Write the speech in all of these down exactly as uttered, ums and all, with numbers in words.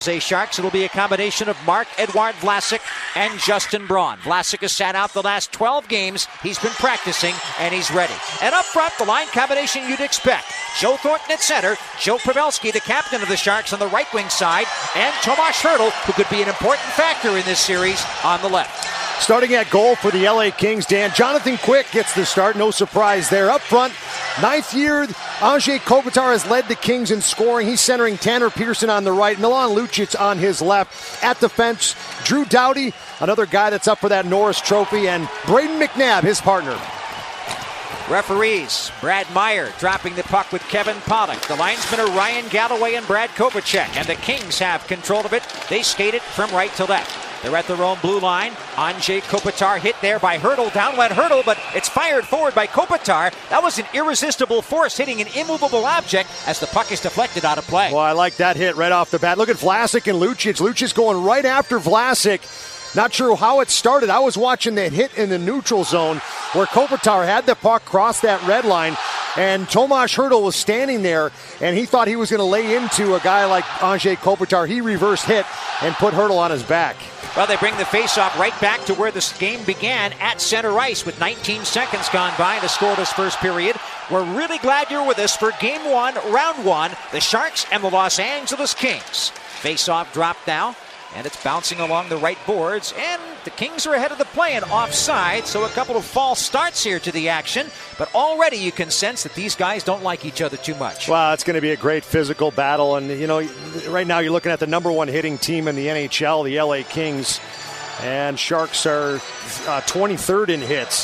San Jose Sharks, it'll be a combination of Marc-Edouard Vlasic and Justin Braun. Vlasic has sat out the last twelve games. He's been practicing, and he's ready. And up front, the line combination you'd expect. Joe Thornton at center, Joe Pavelski, the captain of the Sharks, on the right wing side, and Tomas Hertl, who could be an important factor in this series, on the left. Starting at goal for the L A Kings, Dan, Jonathan Quick gets the start. No surprise there. Up front, ninth year, Anze Kopitar has led the Kings in scoring. He's centering Tanner Pearson on the right, Milan Lucic on his left. At the fence, Drew Doughty, another guy that's up for that Norris Trophy, and Braden McNabb, his partner. Referees, Brad Meyer dropping the puck with Kevin Pollock. The linesmen are Ryan Galloway and Brad Kovacek, and the Kings have control of it. They skate it from right to left. They're at their own blue line. Anze Kopitar hit there by Hertl. Down went Hertl, but it's fired forward by Kopitar. That was an irresistible force hitting an immovable object as the puck is deflected out of play. Well, I like that hit right off the bat. Look at Vlasic and Lucic. Lucic going right after Vlasic. Not sure how it started. I was watching that hit in the neutral zone where Kopitar had the puck cross that red line, and Tomas Hertl was standing there, and he thought he was going to lay into a guy like Anze Kopitar. He reversed hit and put Hertl on his back. Well, they bring the faceoff right back to where this game began, at center ice, with nineteen seconds gone by in the scoreless first period. We're really glad you're with us for game one, round one, the Sharks and the Los Angeles Kings. Faceoff dropped now, and it's bouncing along the right boards, and the Kings are ahead of the play and offside, so a couple of false starts here to the action, but already you can sense that these guys don't like each other too much. Well, it's going to be a great physical battle, and you know, right now you're looking at the number one hitting team in the N H L, the L A Kings, and Sharks are uh, twenty-third in hits.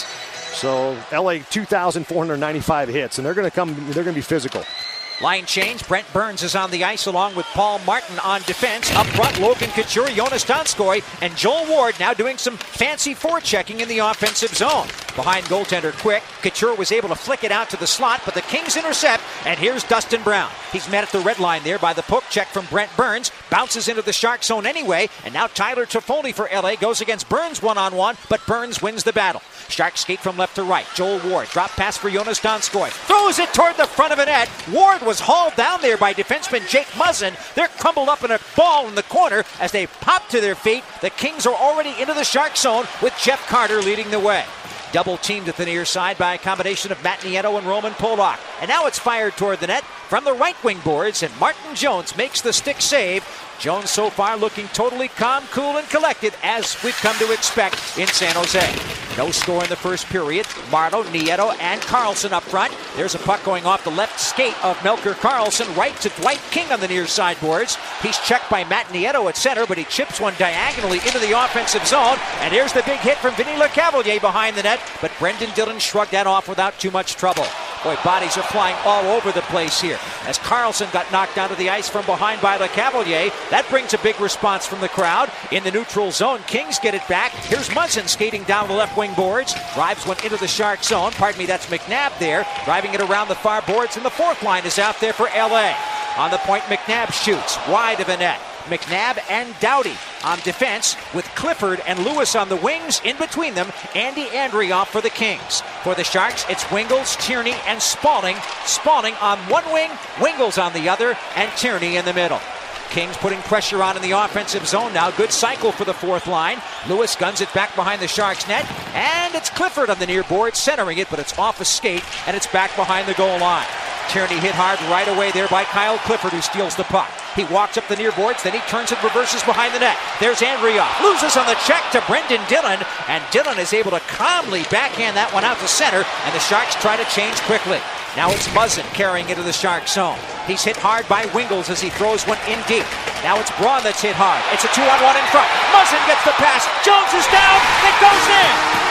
So L A two thousand four hundred ninety-five hits, and they're going to come. They're going to be physical. Line change. Brent Burns is on the ice along with Paul Martin on defense. Up front, Logan Couture, Jonas Donskoy, and Joel Ward now doing some fancy forechecking in the offensive zone. Behind goaltender Quick, Couture was able to flick it out to the slot, but the Kings intercept, and here's Dustin Brown. He's met at the red line there by the poke check from Brent Burns. Bounces into the Shark zone anyway, and now Tyler Toffoli for L A goes against Burns one-on-one, but Burns wins the battle. Sharks skate from left to right. Joel Ward, drop pass for Jonas Donskoy. Throws it toward the front of the net. Ward was hauled down there by defenseman Jake Muzzin. They're crumbled up in a ball in the corner as they pop to their feet. The Kings are already into the Shark zone with Jeff Carter leading the way. Double teamed at the near side by a combination of Matt Nieto and Roman Polak. And now it's fired toward the net from the right wing boards, and Martin Jones makes the stick save. Jones so far looking totally calm, cool, and collected, as we've come to expect in San Jose. No score in the first period. Marleau, Nieto, and Carlson up front. There's a puck going off the left skate of Melker Karlsson right to Dwight King on the near side boards. He's checked by Matt Nieto at center, but he chips one diagonally into the offensive zone. And here's the big hit from Vinny Lecavalier behind the net, but Brendan Dillon shrugged that off without too much trouble. Boy, bodies are flying all over the place here as Karlsson got knocked down to the ice from behind by Lecavalier. That brings a big response from the crowd. In the neutral zone, Kings get it back. Here's Muzzin skating down the left wing boards. Drives one into the Shark zone. Pardon me, that's McNabb there. Driving it around the far boards, and the fourth line is out there for L A. On the point, McNabb shoots wide of the net. McNabb and Doughty on defense with Clifford and Lewis on the wings. In between them, Andy Andrioff for the Kings. For the Sharks, it's Wingels, Tierney, and Spaulding. Spaulding on one wing, Wingels on the other, and Tierney in the middle. Kings putting pressure on in the offensive zone now. Good cycle for the fourth line. Lewis guns it back behind the Sharks net, and it's Clifford on the near board centering it, but it's off a skate, and it's back behind the goal line. Tierney hit hard right away there by Kyle Clifford, who steals the puck. He walks up the near boards, then he turns and reverses behind the net. There's Andrioff. Loses on the check to Brendan Dillon, and Dillon is able to calmly backhand that one out to center, and the Sharks try to change quickly. Now it's Muzzin carrying into the Shark zone. He's hit hard by Wingels as he throws one in deep. Now it's Braun that's hit hard. It's a two-on-one in front. Muzzin gets the pass. Jones is down. It goes in.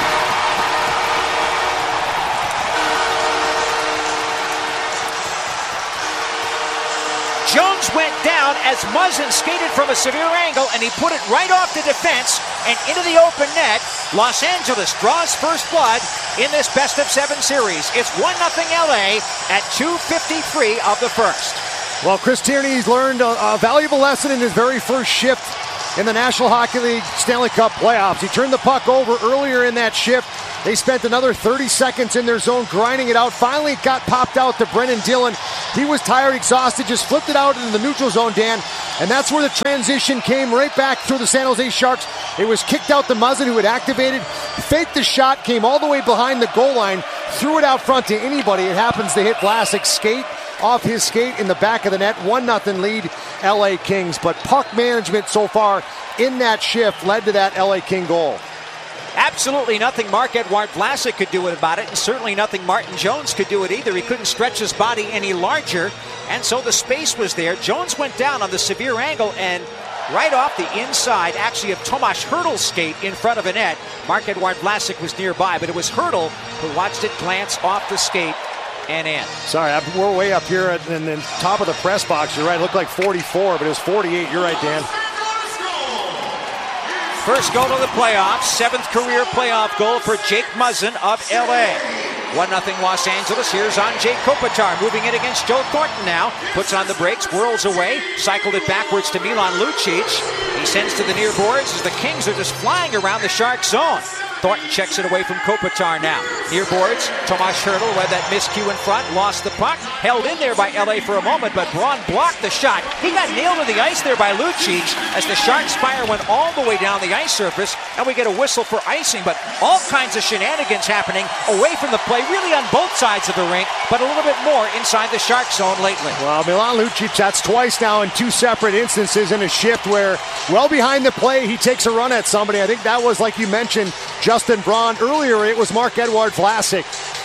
Jones went down as Muzzin skated from a severe angle, and he put it right off the defense and into the open net. Los Angeles draws first blood in this best of seven series. It's one nothing L A at two fifty-three of the first. Well, Chris Tierney's learned a, a valuable lesson in his very first shift in the National Hockey League Stanley Cup playoffs. He turned the puck over earlier in that shift They spent another thirty seconds in their zone, grinding it out. Finally, it got popped out to Brennan Dillon. He was tired, exhausted, just flipped it out into the neutral zone, Dan. And that's where the transition came right back through the San Jose Sharks. It was kicked out to Muzzin, who had activated, faked the shot, came all the way behind the goal line, threw it out front to anybody. It happens to hit Vlasic's skate, off his skate in the back of the net. one nothing lead, L A Kings. But puck management so far in that shift led to that L A King goal. Absolutely nothing Marc-Edouard Vlasic could do about it, and certainly nothing Martin Jones could do it either. He couldn't stretch his body any larger, and so the space was there. Jones went down on the severe angle, and right off the inside, actually of Tomas Hertl's skate in front of a net. Marc-Edouard Vlasic was nearby, but it was Hertl who watched it glance off the skate and in. Sorry, we're way up here at the top of the press box. You're right, it looked like forty-four, but it was forty-eight. You're right, Dan. First goal of the playoffs, seventh career playoff goal for Jake Muzzin of L A. one nothing Los Angeles. Here's Anze Kopitar moving it against Joe Thornton now. Puts on the brakes, whirls away, cycled it backwards to Milan Lucic. He sends to the near boards as the Kings are just flying around the Sharks zone. Thornton checks it away from Kopitar now. Near boards, Tomas Hertl with that miscue in front, lost the puck, held in there by L A for a moment, but Braun blocked the shot. He got nailed to the ice there by Lucic as the Sharks fire went all the way down the ice surface, and we get a whistle for icing, but all kinds of shenanigans happening away from the play, really on both sides of the rink, but a little bit more inside the Shark zone lately. Well, Milan Lucic, that's twice now in two separate instances in a shift where, well behind the play, he takes a run at somebody. I think that was, like you mentioned, Justin Braun. Earlier, it was Marc-Edouard Vlasic.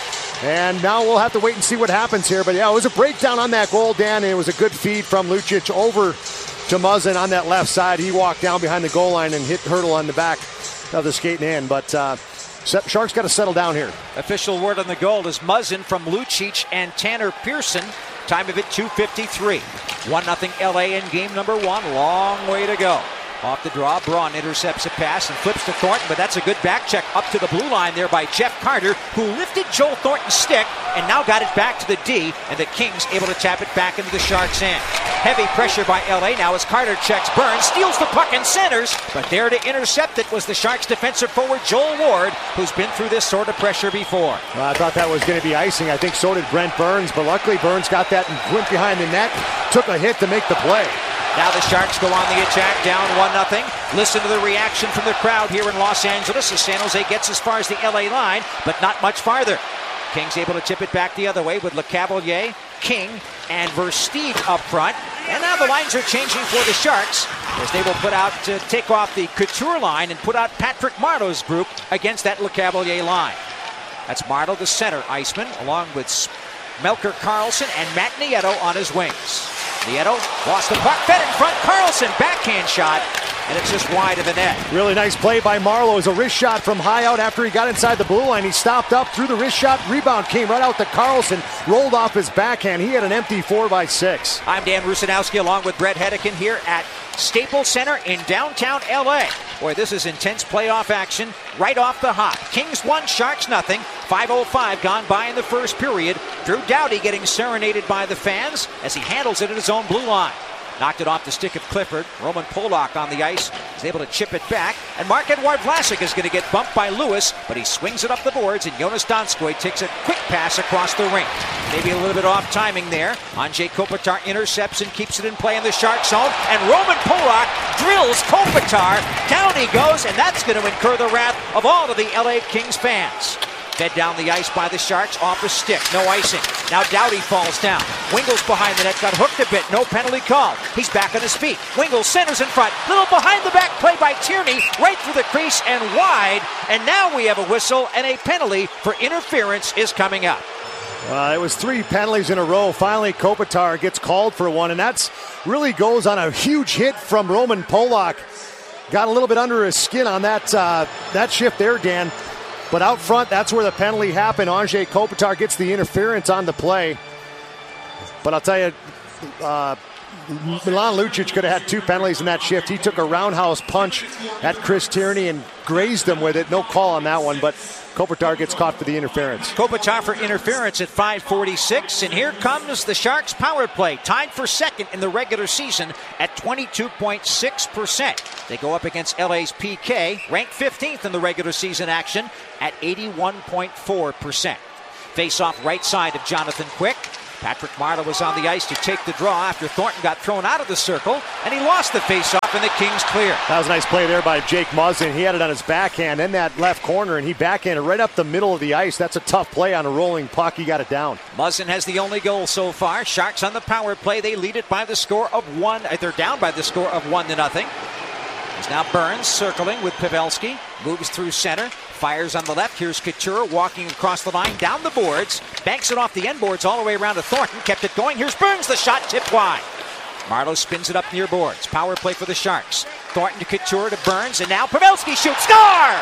And now we'll have to wait and see what happens here. But yeah, it was a breakdown on that goal, Dan, and it was a good feed from Lucic over to Muzzin on that left side. He walked down behind the goal line and hit Hertl on the back of the skating end. But uh, Sharks got to settle down here. Official word on the goal is Muzzin from Lucic and Tanner Pearson. Time of it, two fifty-three. one nothing L A in game number one. Long way to go. Off the draw, Braun intercepts a pass and flips to Thornton, but that's a good back check up to the blue line there by Jeff Carter, who lifted Joel Thornton's stick and now got it back to the D, and the Kings able to tap it back into the Sharks' end. Heavy pressure by L A now as Carter checks Burns, steals the puck and centers, but there to intercept it was the Sharks' defensive forward Joel Ward, who's been through this sort of pressure before. Well, I thought that was going to be icing. I think so did Brent Burns, but luckily Burns got that and went behind the net, took a hit to make the play. Now the Sharks go on the attack, down one nothing. Listen to the reaction from the crowd here in Los Angeles as San Jose gets as far as the L A line, but not much farther. Kings able to tip it back the other way with LeCavalier, King, and Versteeg up front. And now the lines are changing for the Sharks as they will put out to take off the Couture line and put out Patrick Marleau's group against that LeCavalier line. That's Marleau, the center iceman, along with Melker Karlsson and Matt Nieto on his wings. Nieto lost the puck, fed in front, Karlsson backhand shot, and it's just wide of the net. Really nice play by Marleau. It was a wrist shot from high out after he got inside the blue line. He stopped up, threw the wrist shot, rebound came right out to Karlsson, rolled off his backhand. He had an empty four by six. I'm Dan Rusanowski along with Brett Hedican here at Staples Center in downtown L A. Boy, this is intense playoff action right off the hop. Kings one, Sharks nothing. five oh five gone by in the first period. Drew Doughty getting serenaded by the fans as he handles it at his own blue line. Knocked it off the stick of Clifford. Roman Polak on the ice is able to chip it back. And Marc-Edouard Vlasic is going to get bumped by Lewis, but he swings it up the boards, and Jonas Donskoy takes a quick pass across the rink. Maybe a little bit off timing there. Anze Kopitar intercepts and keeps it in play in the Shark zone. And Roman Polak drills Kopitar. Down he goes, and that's going to incur the wrath of all of the L A Kings fans. Fed down the ice by the Sharks, off a stick, no icing. Now Doughty falls down. Wingles behind the net, got hooked a bit, no penalty called. He's back on his feet. Wingles centers in front, little behind the back play by Tierney, right through the crease and wide. And now we have a whistle, and a penalty for interference is coming up. Uh, it was three penalties in a row. Finally, Kopitar gets called for one, and that's really goes on a huge hit from Roman Polak. Got a little bit under his skin on that uh, that shift there, Dan. But out front, that's where the penalty happened. Anze Kopitar gets the interference on the play. But I'll tell you, uh, Milan Lucic could have had two penalties in that shift. He took a roundhouse punch at Chris Tierney and grazed him with it. No call on that one. But Kopitar gets caught for the interference. Kopitar for interference at five forty-six, and here comes the Sharks power play, tied for second in the regular season at twenty-two point six percent. They go up against L A's P K, ranked fifteenth in the regular season action at eighty-one point four percent. Face-off right side of Jonathan Quick. Patrick Marleau was on the ice to take the draw after Thornton got thrown out of the circle, and he lost the face-off, and the Kings clear. That was a nice play there by Jake Muzzin. He had it on his backhand in that left corner, and he backhanded right up the middle of the ice. That's a tough play on a rolling puck. He got it down. Muzzin has the only goal so far. Sharks on the power play. They lead it by the score of one. They're down by the score of one to nothing. It's now Burns circling with Pavelski. Moves through center. Fires on the left. Here's Couture walking across the line, down the boards. Banks it off the end boards all the way around to Thornton. Kept it going. Here's Burns. The shot tipped wide. Marleau spins it up near boards. Power play for the Sharks. Thornton to Couture to Burns. And now Pavelski shoots. Score!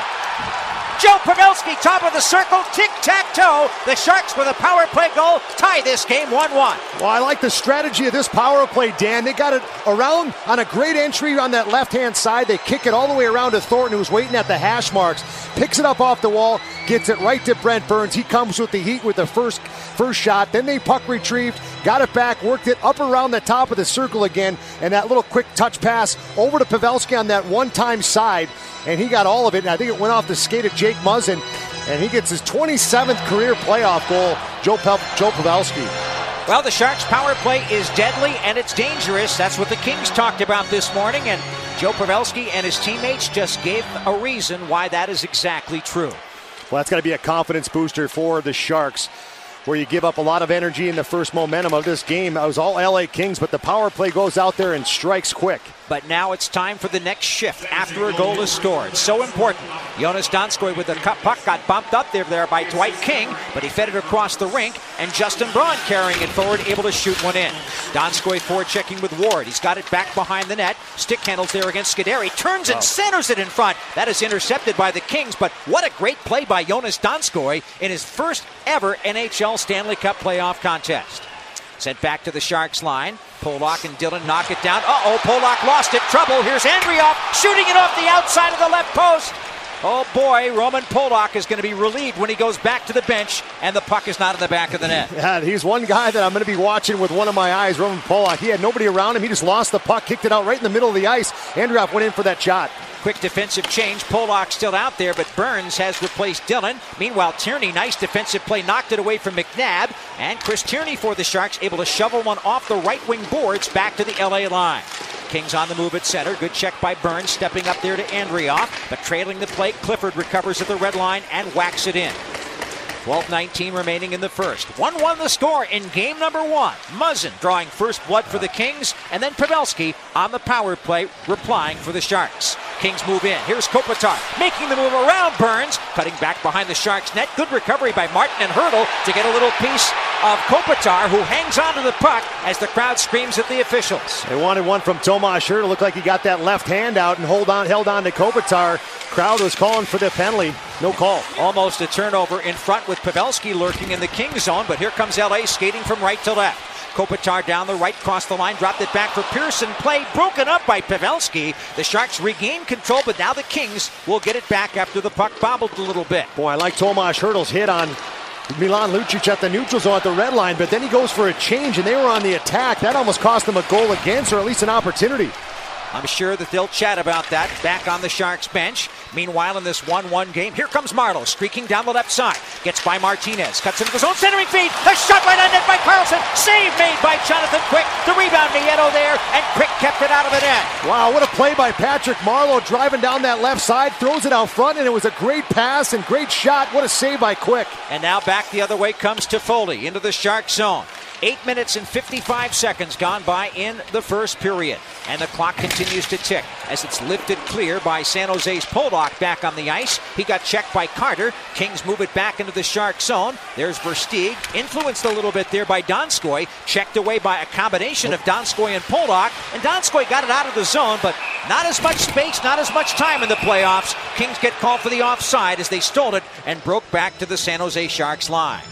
Joe Pavelski, top of the circle, tic-tac-toe. The Sharks with a power play goal tie this game one one. Well, I like the strategy of this power play, Dan. They got it around on a great entry on that left-hand side. They kick it all the way around to Thornton, who's waiting at the hash marks. Picks it up off the wall, gets it right to Brent Burns. He comes with the heat with the first, first shot. Then they puck retrieved, got it back, worked it up around the top of the circle again, and that little quick touch pass over to Pavelski on that one-time side. And he got all of it, and I think it went off the skate of Jake Muzzin, and he gets his twenty-seventh career playoff goal, Joe, Pel- Joe Pavelski. Well, the Sharks' power play is deadly, and it's dangerous. That's what the Kings talked about this morning, and Joe Pavelski and his teammates just gave a reason why that is exactly true. Well, that's got to be a confidence booster for the Sharks, where you give up a lot of energy in the first momentum of this game. It was all L A Kings, but the power play goes out there and strikes quick. But now it's time for the next shift after a goal is scored. So important. Jonas Donskoy with the puck got bumped up there, there by Dwight King, but he fed it across the rink, and Justin Braun carrying it forward, able to shoot one in. Donskoy forward-checking with Ward. He's got it back behind the net. Stick handles there against Scuderi. Turns and oh. centers it in front. That is intercepted by the Kings, but what a great play by Jonas Donskoy in his first ever N H L Stanley Cup playoff contest. Sent back to the Sharks line. Polak and Dillon knock it down. Uh-oh, Polak lost it. Trouble. Here's Andrioff shooting it off the outside of the left post. Oh boy, Roman Polak is going to be relieved when he goes back to the bench and the puck is not in the back of the net. Yeah, he's one guy that I'm going to be watching with one of my eyes, Roman Polak. He had nobody around him. He just lost the puck, kicked it out right in the middle of the ice. Andrioff went in for that shot. Quick defensive change. Polak still out there, but Burns has replaced Dillon. Meanwhile, Tierney, nice defensive play, knocked it away from McNabb. And Chris Tierney for the Sharks, able to shovel one off the right wing boards back to the L A line. Kings on the move at center. Good check by Burns, stepping up there to Andrioff. But trailing the plate, Clifford recovers at the red line and whacks it in. twelve nineteen remaining in the first. one one the score in game number one. Muzzin drawing first blood for the Kings, and then Pavelski on the power play replying for the Sharks. Kings move in. Here's Kopitar making the move around Burns, cutting back behind the Sharks net. Good recovery by Martin and Hurdle to get a little piece of Kopitar, who hangs onto the puck as the crowd screams at the officials. They wanted one from Tomas Hurdle. Looked like he got that left hand out and hold on, held on to Kopitar. Crowd was calling for the penalty. No call. Almost a turnover in front with Pavelski lurking in the Kings zone, but here comes L A skating from right to left. Kopitar down the right, crossed the line, dropped it back for Pearson. Play broken up by Pavelski. The Sharks regain control, but now the Kings will get it back after the puck bobbled a little bit. Boy, I like Tomas Hurdle's hit on Milan Lucic at the neutral zone at the red line, but then he goes for a change, and they were on the attack. That almost cost them a goal against, or at least an opportunity. I'm sure that they'll chat about that back on the Sharks bench. Meanwhile, in this one one game, here comes Marleau streaking down the left side. Gets by Martinez, cuts into the zone, centering feed. A shot right on net by Carlson. Save made by Jonathan Quick. The rebound, Nieto there, and Quick kept it out of the net. Wow, what a play by Patrick Marleau, driving down that left side, throws it out front, and it was a great pass and great shot. What a save by Quick. And now back the other way comes Toffoli into the Sharks zone. Eight minutes and fifty-five seconds gone by in the first period. And the clock continues to tick as it's lifted clear by San Jose's Polak back on the ice. He got checked by Carter. Kings move it back into the Shark zone. There's Versteeg, influenced a little bit there by Donskoy. Checked away by a combination of Donskoy and Polak. And Donskoy got it out of the zone, but not as much space, not as much time in the playoffs. Kings get called for the offside as they stole it and broke back to the San Jose Sharks line.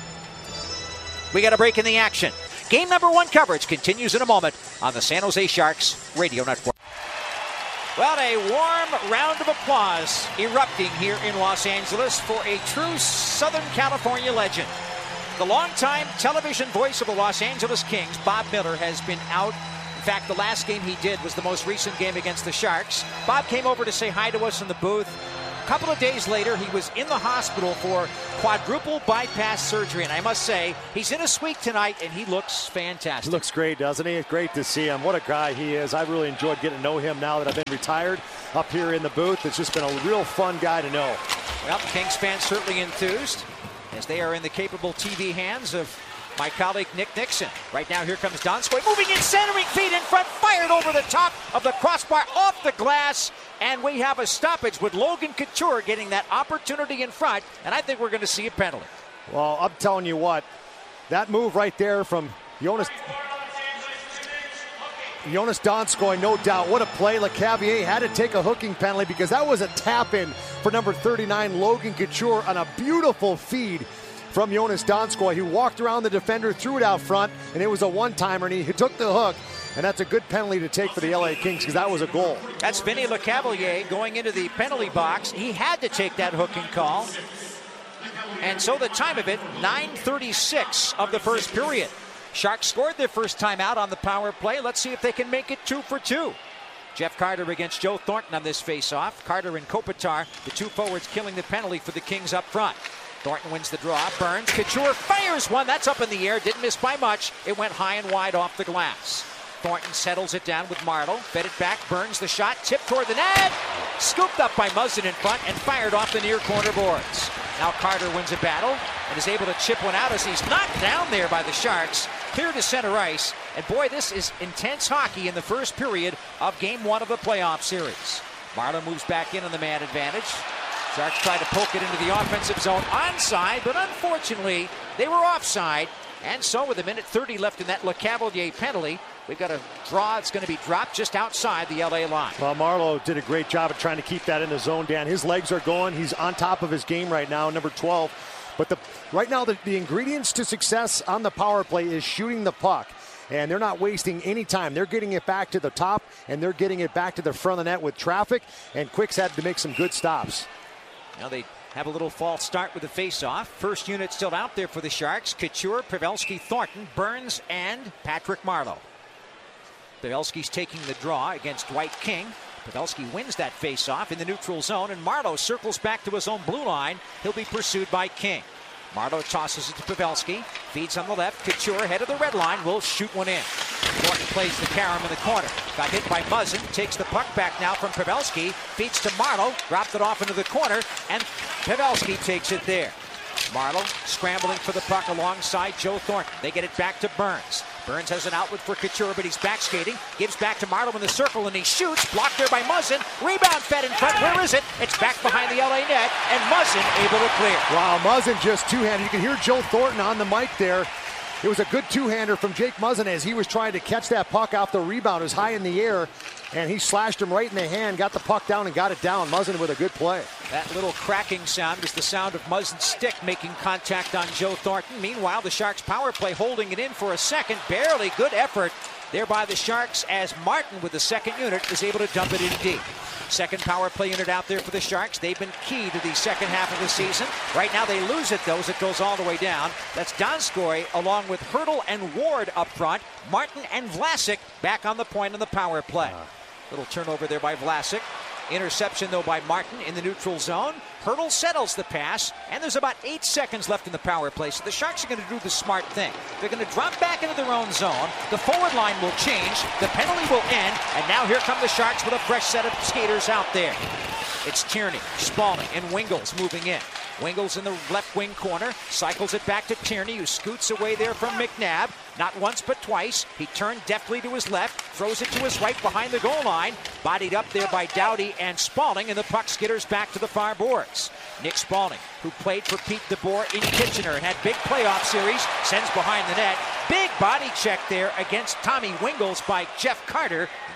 We got a break in the action. Game number one coverage continues in a moment on the San Jose Sharks Radio Network. Well, a warm round of applause erupting here in Los Angeles for a true Southern California legend. The longtime television voice of the Los Angeles Kings, Bob Miller, has been out. In fact, the last game he did was the most recent game against the Sharks. Bob came over to say hi to us in the booth. A couple of days later, he was in the hospital for quadruple bypass surgery. And I must say, he's in a suite tonight, and he looks fantastic. He looks great, doesn't he? It's great to see him. What a guy he is. I've really enjoyed getting to know him now that I've been retired up here in the booth. It's just been a real fun guy to know. Well, Kings fans certainly enthused as they are in the capable T V hands of my colleague Nick Nixon. Right now, here comes Donskoy, moving in, centering, feet in front, fired over the top of the crossbar, off the glass, and we have a stoppage with Logan Couture getting that opportunity in front, and I think we're going to see a penalty. Well, I'm telling you what, that move right there from Jonas Jonas Donskoy, no doubt. What a play. Lecavalier had to take a hooking penalty because that was a tap-in for number thirty-nine, Logan Couture, on a beautiful feed from Jonas Donskoy. He walked around the defender, threw it out front, and it was a one-timer, and he took the hook. And that's a good penalty to take for the L A Kings because that was a goal. That's Vinny Lecavalier going into the penalty box. He had to take that hooking call. And so the time of it, nine thirty-six of the first period. Sharks scored their first time out on the power play. Let's see if they can make it two for two. Jeff Carter against Joe Thornton on this face-off. Carter and Kopitar, the two forwards, killing the penalty for the Kings up front. Thornton wins the draw. Burns. Couture fires one. That's up in the air. Didn't miss by much. It went high and wide off the glass. Thornton settles it down with Marleau. Fed it back. Burns the shot. Tipped toward the net. Scooped up by Muzzin in front and fired off the near corner boards. Now Carter wins a battle and is able to chip one out as he's knocked down there by the Sharks. Clear to center ice. And boy, this is intense hockey in the first period of game one of the playoff series. Marleau moves back in on the man advantage. Sharks try to poke it into the offensive zone onside, but unfortunately they were offside. And so with a minute thirty left in that Lecavalier penalty, we've got a draw that's going to be dropped just outside the L A line. Well, Marleau did a great job of trying to keep that in the zone, Dan. His legs are going. He's on top of his game right now, number twelve. But the right now, the, the ingredients to success on the power play is shooting the puck. And they're not wasting any time. They're getting it back to the top, and they're getting it back to the front of the net with traffic. And Quick's had to make some good stops. Now they have a little false start with the face-off. First unit still out there for the Sharks. Couture, Pavelski, Thornton, Burns, and Patrick Marleau. Pavelski's taking the draw against Dwight King. Pavelski wins that face-off in the neutral zone, and Marleau circles back to his own blue line. He'll be pursued by King. Marleau tosses it to Pavelski. Feeds on the left. Couture, head of the red line, will shoot one in. Thornton plays the carom in the corner. Got hit by Muzzin. Takes the puck back now from Pavelski. Feeds to Marleau. Dropped it off into the corner, and Pavelski takes it there. Marleau scrambling for the puck alongside Joe Thornton. They get it back to Burns. Burns has an outlet for Couture, but he's back skating. Gives back to Marleau in the circle, and he shoots. Blocked there by Muzzin. Rebound fed in front. Where is it? It's back behind the L A net, and Muzzin able to clear. Wow, Muzzin just two-handed. You can hear Joe Thornton on the mic there. It was a good two-hander from Jake Muzzin as he was trying to catch that puck off the rebound. It was high in the air, and he slashed him right in the hand, got the puck down, and got it down. Muzzin with a good play. That little cracking sound was the sound of Muzzin's stick making contact on Joe Thornton. Meanwhile, the Sharks power play holding it in for a second. Barely. Good effort there by the Sharks as Martin with the second unit is able to dump it in deep. Second power play unit out there for the Sharks. They've been key to the second half of the season. Right now they lose it, though, as it goes all the way down. That's Donskoy along with Hertl and Ward up front. Martin and Vlasic back on the point on the power play. Little turnover there by Vlasic. Interception, though, by Martin in the neutral zone. Hertl settles the pass, and there's about eight seconds left in the power play. So the Sharks are going to do the smart thing. They're going to drop back into their own zone. The forward line will change. The penalty will end. And now here come the Sharks with a fresh set of skaters out there. It's Tierney, Spaulding, and Wingles moving in. Wingles in the left wing corner, cycles it back to Tierney, who scoots away there from McNabb. Not once, but twice. He turned deftly to his left, throws it to his right behind the goal line. Bodied up there by Doughty and Spaulding, and the puck skitters back to the far boards. Nick Spaulding, who played for Pete DeBoer in Kitchener and had big playoff series, sends behind the net. Big body check there against Tommy Wingles by Jeff Carter.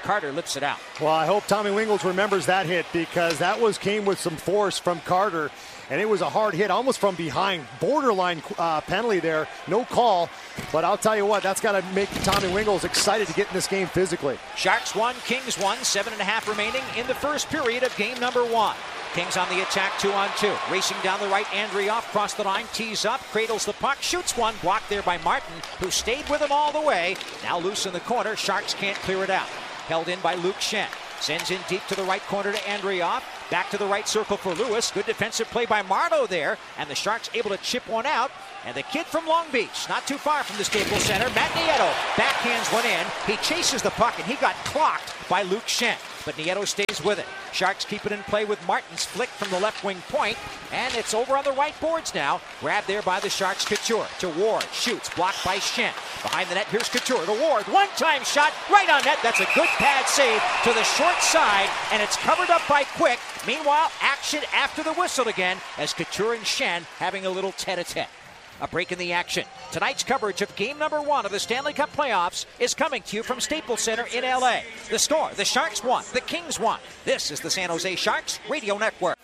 Carter lifts it out. Well, I hope Tommy Wingels remembers that hit, because that was came with some force from Carter, and it was a hard hit, almost from behind. Borderline uh, penalty there, no call. But I'll tell you what, that's got to make Tommy Wingels excited to get in this game physically. Sharks won, Kings won, seven and a half remaining in the first period of game number one. Kings on the attack, two on two. Racing down the right, Andrioff cross the line, tees up, cradles the puck, shoots one, blocked there by Martin, who stayed with him all the way. Now loose in the corner, Sharks can't clear it out. Held in by Luke Schenn. Sends in deep to the right corner to Andrioff. Back to the right circle for Lewis. Good defensive play by Marleau there. And the Sharks able to chip one out. And the kid from Long Beach, not too far from the Staples Center, Matt Nieto, backhands one in. He chases the puck, and he got clocked by Luke Schenn. But Nieto stays with it. Sharks keep it in play with Martin's flick from the left wing point. And it's over on the right boards now. Grabbed there by the Sharks, Couture. To Ward. Shoots. Blocked by Schenn. Behind the net, here's Couture to Ward. One-time shot. Right on net. That's a good pad save to the short side. And it's covered up by Quick. Meanwhile, action after the whistle again as Couture and Schenn having a little tete-a-tete. A break in the action. Tonight's coverage of game number one of the Stanley Cup playoffs is coming to you from Staples Center in L A. The score, the Sharks won, the Kings won. This is the San Jose Sharks Radio Network.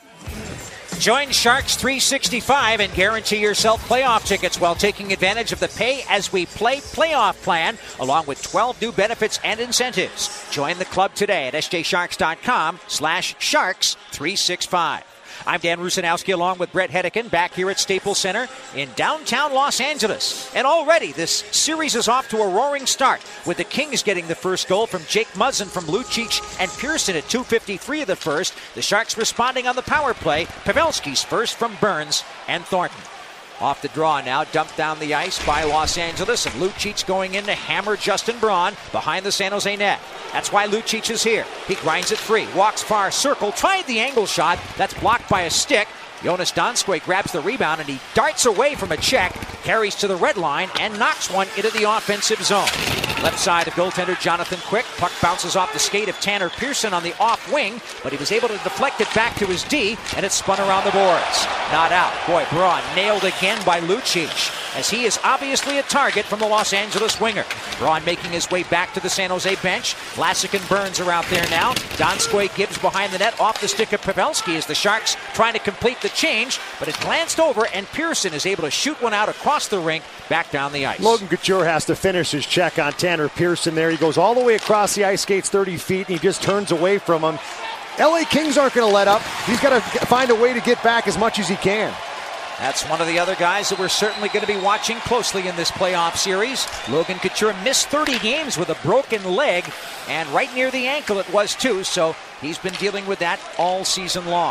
Join Sharks three sixty-five and guarantee yourself playoff tickets while taking advantage of the Pay As We Play playoff plan, along with twelve new benefits and incentives. Join the club today at sjsharks.com slash sharks 365. I'm Dan Rusanowski along with Brett Hedican back here at Staples Center in downtown Los Angeles. And already this series is off to a roaring start with the Kings getting the first goal from Jake Muzzin from Lucic and Pearson at two fifty-three of the first. The Sharks responding on the power play. Pavelski's first from Burns and Thornton. Off the draw now, dumped down the ice by Los Angeles, and Lucic going in to hammer Justin Braun behind the San Jose net. That's why Lucic is here. He grinds it free, walks far circle, tried the angle shot. That's blocked by a stick. Jonas Donskoy grabs the rebound, and he darts away from a check, carries to the red line, and knocks one into the offensive zone. Left side of goaltender Jonathan Quick. Puck bounces off the skate of Tanner Pearson on the off wing, but he was able to deflect it back to his D, and it spun around the boards. Not out. Boy, Braun nailed again by Lucic, as he is obviously a target from the Los Angeles winger. Braun making his way back to the San Jose bench. Vlasic and Burns are out there now. Donskoy gives behind the net off the stick of Pavelski as the Sharks trying to complete the change, but it glanced over, and Pearson is able to shoot one out across the rink back down the ice. Logan Couture has to finish his check on Tanner Pearson there. He goes all the way across the ice, skates thirty feet, and he just turns away from him. L A Kings aren't going to let up. He's got to find a way to get back as much as he can. That's one of the other guys that we're certainly going to be watching closely in this playoff series. Logan Couture missed thirty games with a broken leg, and right near the ankle it was too, so he's been dealing with that all season long.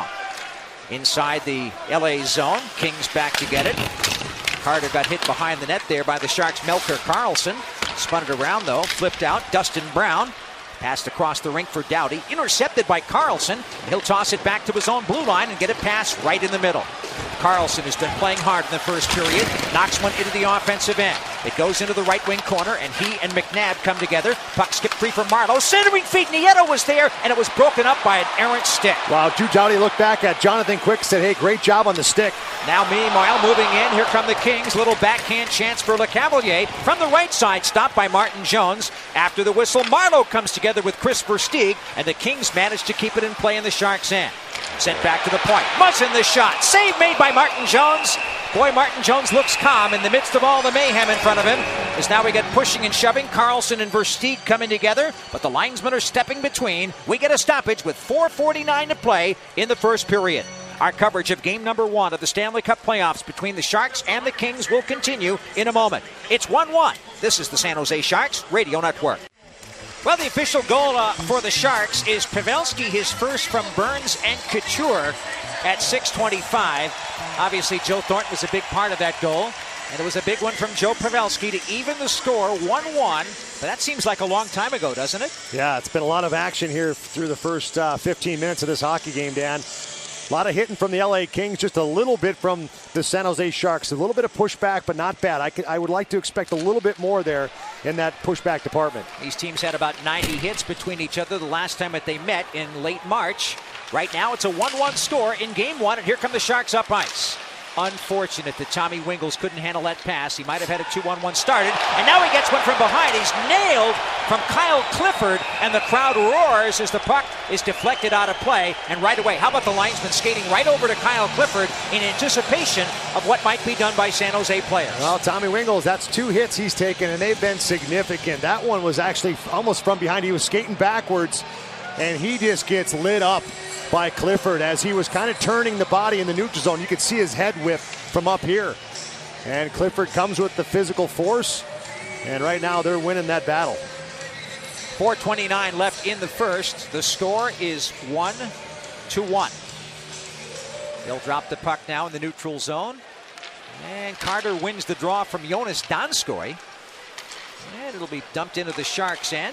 Inside the L A zone, Kings back to get it. Carter got hit behind the net there by the Sharks' Melker Karlsson. Spun it around though, flipped out. Dustin Brown passed across the rink for Doughty. Intercepted by Karlsson. He'll toss it back to his own blue line and get it passed right in the middle. Karlsson has been playing hard in the first period. Knocks one into the offensive end. It goes into the right wing corner, and he and McNabb come together. Puck skipped free from Marleau. Centering feet, Nieto was there, and it was broken up by an errant stick. Wow, Drew Doughty looked back at Jonathan Quick, said, hey, great job on the stick. Now meanwhile, moving in, here come the Kings. Little backhand chance for LeCavalier. From the right side, stopped by Martin Jones. After the whistle, Marleau comes together with Chris Versteeg, and the Kings manage to keep it in play in the Sharks' end. Sent back to the point. Muzzin the shot. Save made by Martin Jones. Boy, Martin Jones looks calm in the midst of all the mayhem in front of him. As now we get pushing and shoving. Karlsson and Versteeg coming together, but the linesmen are stepping between. We get a stoppage with four forty-nine to play in the first period. Our coverage of game number one of the Stanley Cup playoffs between the Sharks and the Kings will continue in a moment. It's one one. This is the San Jose Sharks Radio Network. Well, the official goal uh, for the Sharks is Pavelski, his first from Burns and Couture at six twenty-five. Obviously, Joe Thornton was a big part of that goal, and it was a big one from Joe Pavelski to even the score one one. But that seems like a long time ago, doesn't it? Yeah, it's been a lot of action here through the first uh, fifteen minutes of this hockey game, Dan. A lot of hitting from the L A Kings, just a little bit from the San Jose Sharks. A little bit of pushback, but not bad. I, could, I would like to expect a little bit more there in that pushback department. These teams had about ninety hits between each other the last time that they met in late March. Right now it's a one one score in game one, and here come the Sharks up ice. Unfortunate that Tommy Wingels couldn't handle that pass. He might have had a two one one started, and now he gets one from behind. He's nailed from Kyle Clifford, and the crowd roars as the puck is deflected out of play. And right away, how about the linesman skating right over to Kyle Clifford in anticipation of what might be done by San Jose players? Well, Tommy Wingels, that's two hits he's taken, and they've been significant. That one was actually almost from behind. He was skating backwards, and he just gets lit up by Clifford as he was kind of turning the body in the neutral zone. You could see his head whip from up here. And Clifford comes with the physical force, and right now they're winning that battle. four twenty-nine left in the first. The score is one to one. They'll drop the puck now in the neutral zone. And Carter wins the draw from Jonas Donskoy. And it'll be dumped into the Sharks' end.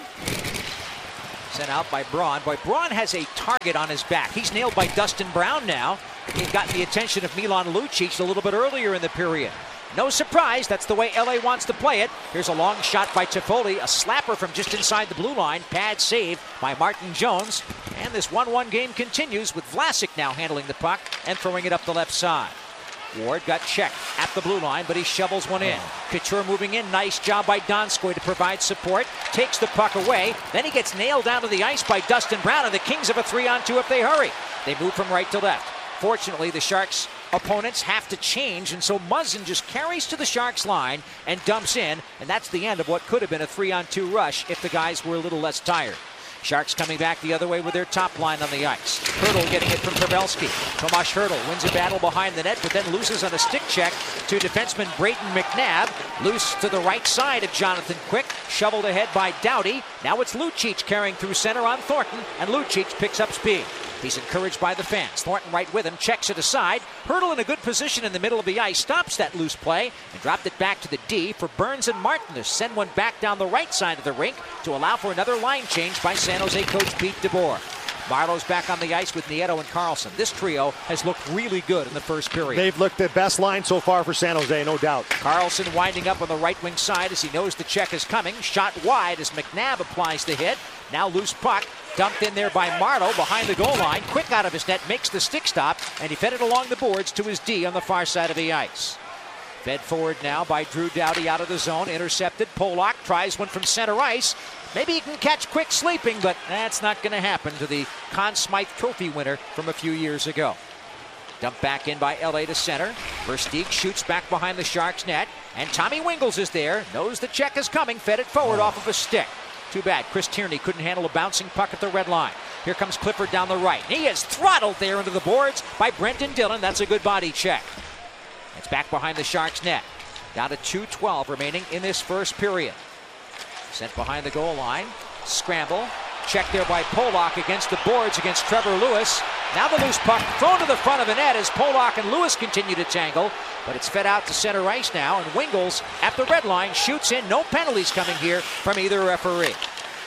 Sent out by Braun. Boy, Braun has a target on his back. He's nailed by Dustin Brown now. He's gotten the attention of Milan Lucic a little bit earlier in the period. No surprise, that's the way L A wants to play it. Here's a long shot by Toffoli, a slapper from just inside the blue line. Pad save by Martin Jones. And this one one game continues with Vlasic now handling the puck and throwing it up the left side. Ward got checked at the blue line, but he shovels one in. Couture moving in. Nice job by Donskoy to provide support. Takes the puck away. Then he gets nailed down to the ice by Dustin Brown, and the Kings have a three on two if they hurry. They move from right to left. Fortunately, the Sharks' opponents have to change, and so Muzzin just carries to the Sharks' line and dumps in, and that's the end of what could have been a three on two rush if the guys were a little less tired. Sharks coming back the other way with their top line on the ice. Hertl getting it from Pavelski. Tomas Hertl wins a battle behind the net, but then loses on a stick check to defenseman Brayden McNabb. Loose to the right side of Jonathan Quick. Shoveled ahead by Doughty. Now it's Lucic carrying through center on Thornton, and Lucic picks up speed. He's encouraged by the fans. Thornton right with him, checks it aside. Hertl in a good position in the middle of the ice, stops that loose play and dropped it back to the D for Burns and Martin to send one back down the right side of the rink to allow for another line change by San Jose coach Pete DeBoer. Marlowe's back on the ice with Nieto and Carlson. This trio has looked really good in the first period. They've looked the best line so far for San Jose, no doubt. Carlson winding up on the right wing side as he knows the check is coming. Shot wide as McNabb applies the hit. Now loose puck. Dumped in there by Marlowe behind the goal line. Quick out of his net, makes the stick stop, and he fed it along the boards to his D on the far side of the ice. Fed forward now by Drew Doughty out of the zone. Intercepted. Polak tries one from center ice. Maybe he can catch Quick sleeping, but that's not going to happen to the Conn Smythe Trophy winner from a few years ago. Dumped back in by L A to center. Versteeg shoots back behind the Sharks net, and Tommy Wingels is there. Knows the check is coming. Fed it forward off of a stick. Too bad Chris Tierney couldn't handle a bouncing puck at the red line. Here comes Clifford down the right. He is throttled there into the boards by Brenton Dillon. That's a good body check. It's back behind the Sharks net. Down to two twelve remaining in this first period. Sent behind the goal line. Scramble. Check there by Polak against the boards against Trevor Lewis. Now the loose puck thrown to the front of the net as Polak and Lewis continue to tangle. But it's fed out to center ice now, and Wingels at the red line shoots in. No penalties coming here from either referee.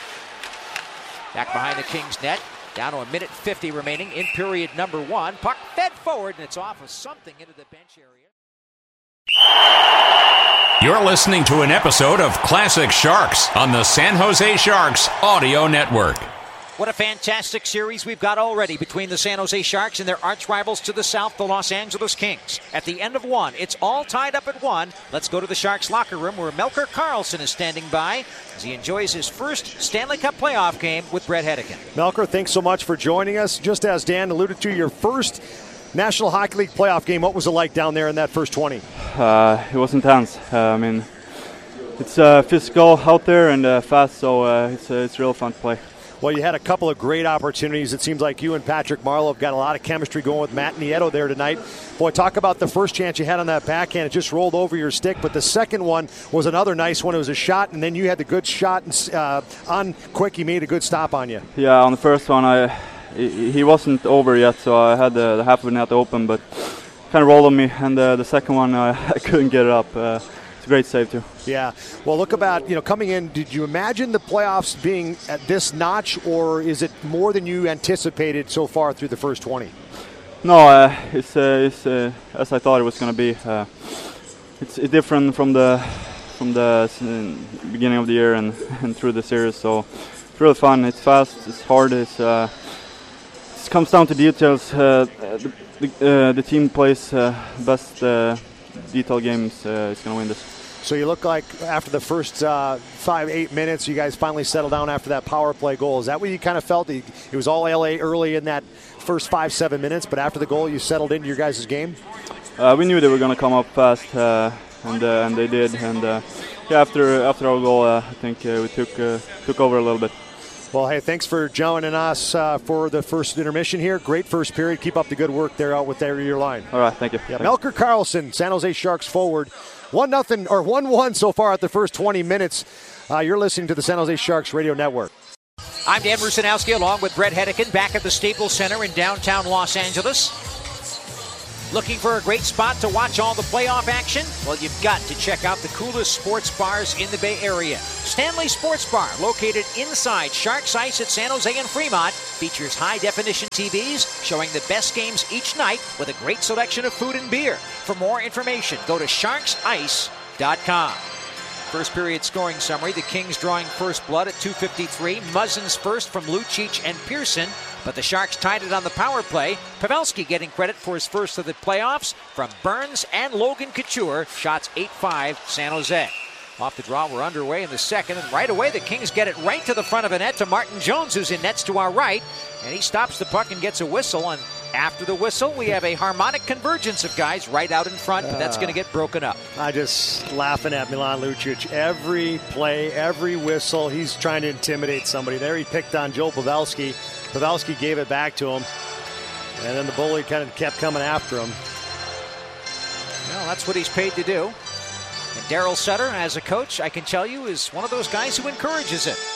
Back behind the Kings net. Down to a minute fifty remaining in period number one. Puck fed forward, and it's off of something into the bench area. You're listening to an episode of Classic Sharks on the San Jose Sharks Audio Network. What a fantastic series we've got already between the San Jose Sharks and their arch rivals to the south, the Los Angeles Kings. At the end of one, it's all tied up at one. Let's go to the Sharks locker room where Melker Karlsson is standing by as he enjoys his first Stanley Cup playoff game with Brett Hedican. Melker, thanks so much for joining us. Just as Dan alluded to, your first National Hockey League playoff game, what was it like down there in that first twenty? Uh, it was intense. Uh, I mean, it's uh, physical out there and uh, fast, so uh, it's, uh, it's real fun to play. Well, you had a couple of great opportunities. It seems like you and Patrick Marleau have got a lot of chemistry going with Matt Nieto there tonight. Boy, talk about the first chance you had on that backhand. It just rolled over your stick, but the second one was another nice one. It was a shot, and then you had the good shot and, uh, on Quick. He made a good stop on you. Yeah, on the first one, I he wasn't over yet, so I had the, the half of the net open, but kind of rolled on me, and uh, the second one, uh, I couldn't get it up. Uh, Great save too. Yeah. Well, look about, you know, coming in, did you imagine the playoffs being at this notch, or is it more than you anticipated so far through the first twenty? No, uh, it's, uh, it's uh, as I thought it was going to be. Uh, it's, it's different from the from the uh, beginning of the year and, and through the series, so it's really fun. It's fast, it's hard, it's, uh, it comes down to details. Uh, the, the, uh, the team plays uh, best uh, detail games uh, is going to win this. So you look like after the first uh, five, eight minutes, you guys finally settled down after that power play goal. Is that what you kind of felt? It was all L A early in that first five, seven minutes, but after the goal, you settled into your guys' game? Uh, we knew they were going to come up fast, uh, and uh, and they did. And uh, yeah, after after our goal, uh, I think uh, we took uh, took over a little bit. Well, hey, thanks for joining us uh, for the first intermission here. Great first period. Keep up the good work there out with there your line. All right, thank you. Yeah, Melker Karlsson, San Jose Sharks forward. one nothing or one one so far at the first twenty minutes. Uh, you're listening to the San Jose Sharks Radio Network. I'm Dan Rusanowski along with Brett Hedican back at the Staples Center in downtown Los Angeles. Looking for a great spot to watch all the playoff action? Well, you've got to check out the coolest sports bars in the Bay Area. Stanley Sports Bar, located inside Sharks Ice at San Jose and Fremont, features high-definition T Vs showing the best games each night with a great selection of food and beer. For more information, go to sharks ice dot com. First period scoring summary. The Kings drawing first blood at two fifty-three. Muzzin's first from Lucic and Pearson. But the Sharks tied it on the power play. Pavelski getting credit for his first of the playoffs from Burns and Logan Couture. Shots eight five San Jose. Off the draw, we're underway in the second. And right away, the Kings get it right to the front of the net to Martin Jones, who's in nets to our right. And he stops the puck and gets a whistle. And after the whistle, we have a harmonic convergence of guys right out in front, but that's going to get broken up. I just laughing at Milan Lucic. Every play, every whistle, he's trying to intimidate somebody. There he picked on Joe Pavelski. Pavelski gave it back to him, and then the bully kind of kept coming after him. Well, that's what he's paid to do. And Daryl Sutter, as a coach, I can tell you, is one of those guys who encourages it.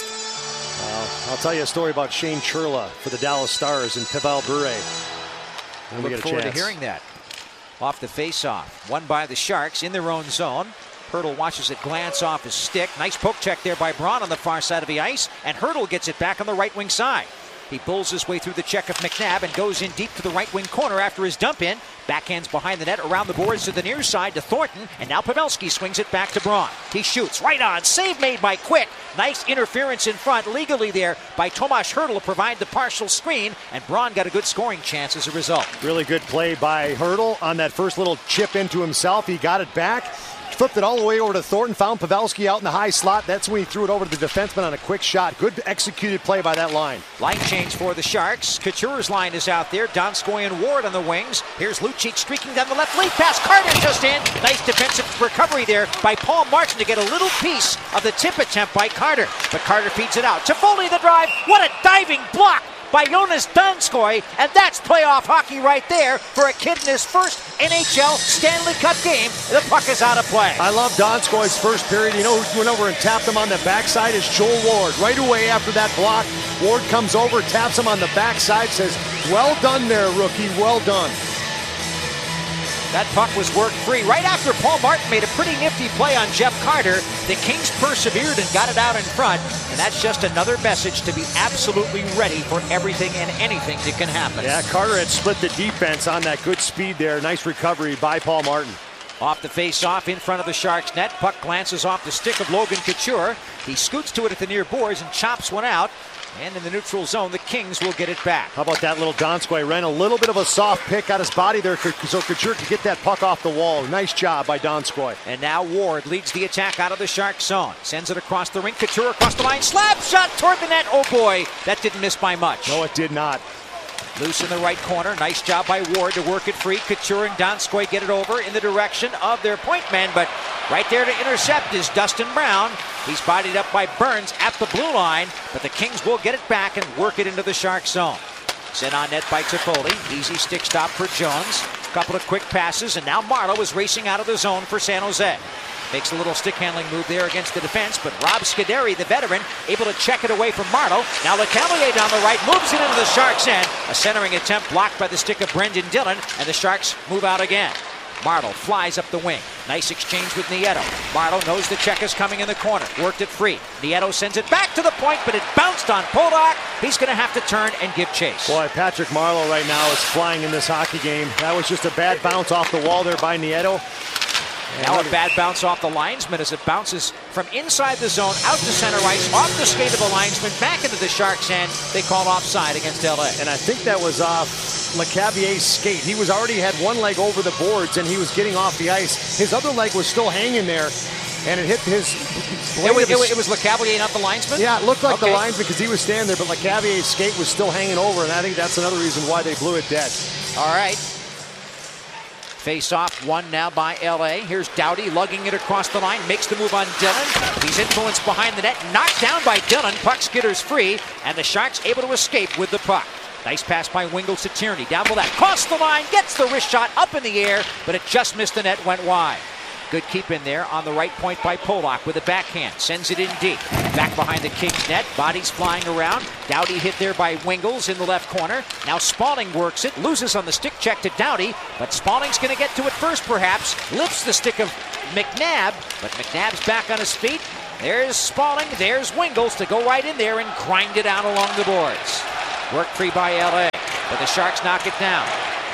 Uh, I'll tell you a story about Shane Churla for the Dallas Stars and Pavel Bure. I look forward to hearing that. Off the face-off, won by the Sharks in their own zone. Hertl watches it glance off his stick. Nice poke check there by Braun on the far side of the ice, and Hertl gets it back on the right wing side. He pulls his way through the check of McNabb and goes in deep to the right wing corner after his dump in. Backhands behind the net, around the boards to the near side to Thornton, and now Pavelski swings it back to Braun. He shoots right on, save made by Quick. Nice interference in front legally there by Tomas Hertl to provide the partial screen, and Braun got a good scoring chance as a result. Really good play by Hertl on that first little chip into himself. He got it back. Flipped it all the way over to Thornton, found Pavelski out in the high slot. That's when he threw it over to the defenseman on a quick shot. Good executed play by that line. Line change for the Sharks. Couture's line is out there. Donskoy and Ward on the wings. Here's Lucic streaking down the left lead pass. Carter just in. Nice defensive recovery there by Paul Martin to get a little piece of the tip attempt by Carter. But Carter feeds it out. Toffoli the drive. What a diving block by Jonas Donskoy, and that's playoff hockey right there for a kid in his first N H L Stanley Cup game. The puck is out of play. I love Donskoy's first period. You know who went over and tapped him on the backside is Joel Ward. Right away after that block, Ward comes over, taps him on the backside, says, well done there, rookie, well done. That puck was worked free right after Paul Martin made a pretty nifty play on Jeff Carter. The Kings persevered and got it out in front, and that's just another message to be absolutely ready for everything and anything that can happen. Yeah, Carter had split the defense on that good speed there. Nice recovery by Paul Martin. Off the face-off in front of the Sharks net. Puck glances off the stick of Logan Couture. He scoots to it at the near boards and chops one out. And in the neutral zone, the Kings will get it back. How about that little Donskoy? Ran a little bit of a soft pick out his body there so Couture could get that puck off the wall. Nice job by Donskoy. And now Ward leads the attack out of the Shark zone. Sends it across the rink. Couture across the line. Slap shot toward the net. Oh boy, that didn't miss by much. No, it did not. Loose in the right corner. Nice job by Ward to work it free. Couture and Donskoy get it over in the direction of their point men, but right there to intercept is Dustin Brown. He's bodied up by Burns at the blue line, but the Kings will get it back and work it into the Shark zone. Sent on net by Toffoli. Easy stick stop for Jones. A couple of quick passes, and now Marleau is racing out of the zone for San Jose. Makes a little stick handling move there against the defense, but Rob Scuderi, the veteran, able to check it away from Marleau. Now LeCavalier down the right, moves it into the Sharks' end. A centering attempt blocked by the stick of Brendan Dillon, and the Sharks move out again. Marleau flies up the wing. Nice exchange with Nieto. Marleau knows the check is coming in the corner. Worked it free. Nieto sends it back to the point, but it bounced on Polak. He's going to have to turn and give chase. Boy, Patrick Marleau right now is flying in this hockey game. That was just a bad bounce off the wall there by Nieto. Now a bad bounce off the linesman as it bounces from inside the zone out to center ice, off the skate of a linesman, back into the Sharks' end. They call offside against L A. And I think that was off LeCavallier's skate. He was already had one leg over the boards, and he was getting off the ice. His other leg was still hanging there, and it hit his It was, it was LeCavalier, not the linesman? Yeah, it looked like okay. the linesman because he was standing there, but LeCavallier's skate was still hanging over, and I think that's another reason why they blew it dead. All right. Face off, one now by L A. Here's Doughty lugging it across the line, makes the move on Dillon. He's influenced behind the net, knocked down by Dillon. Puck skitters free, and the Sharks able to escape with the puck. Nice pass by Wingels to Tierney, down the left, cross the line, gets the wrist shot up in the air, but it just missed the net, went wide. Good keep in there on the right point by Polak with a backhand. Sends it in deep. Back behind the Kings net. Bodies flying around. Doughty hit there by Wingels in the left corner. Now Spaulding works it. Loses on the stick check to Doughty. But Spaulding's going to get to it first perhaps. Lifts the stick of McNabb. But McNabb's back on his feet. There's Spaulding. There's Wingels to go right in there and grind it out along the boards. Work free by L A. But the Sharks knock it down.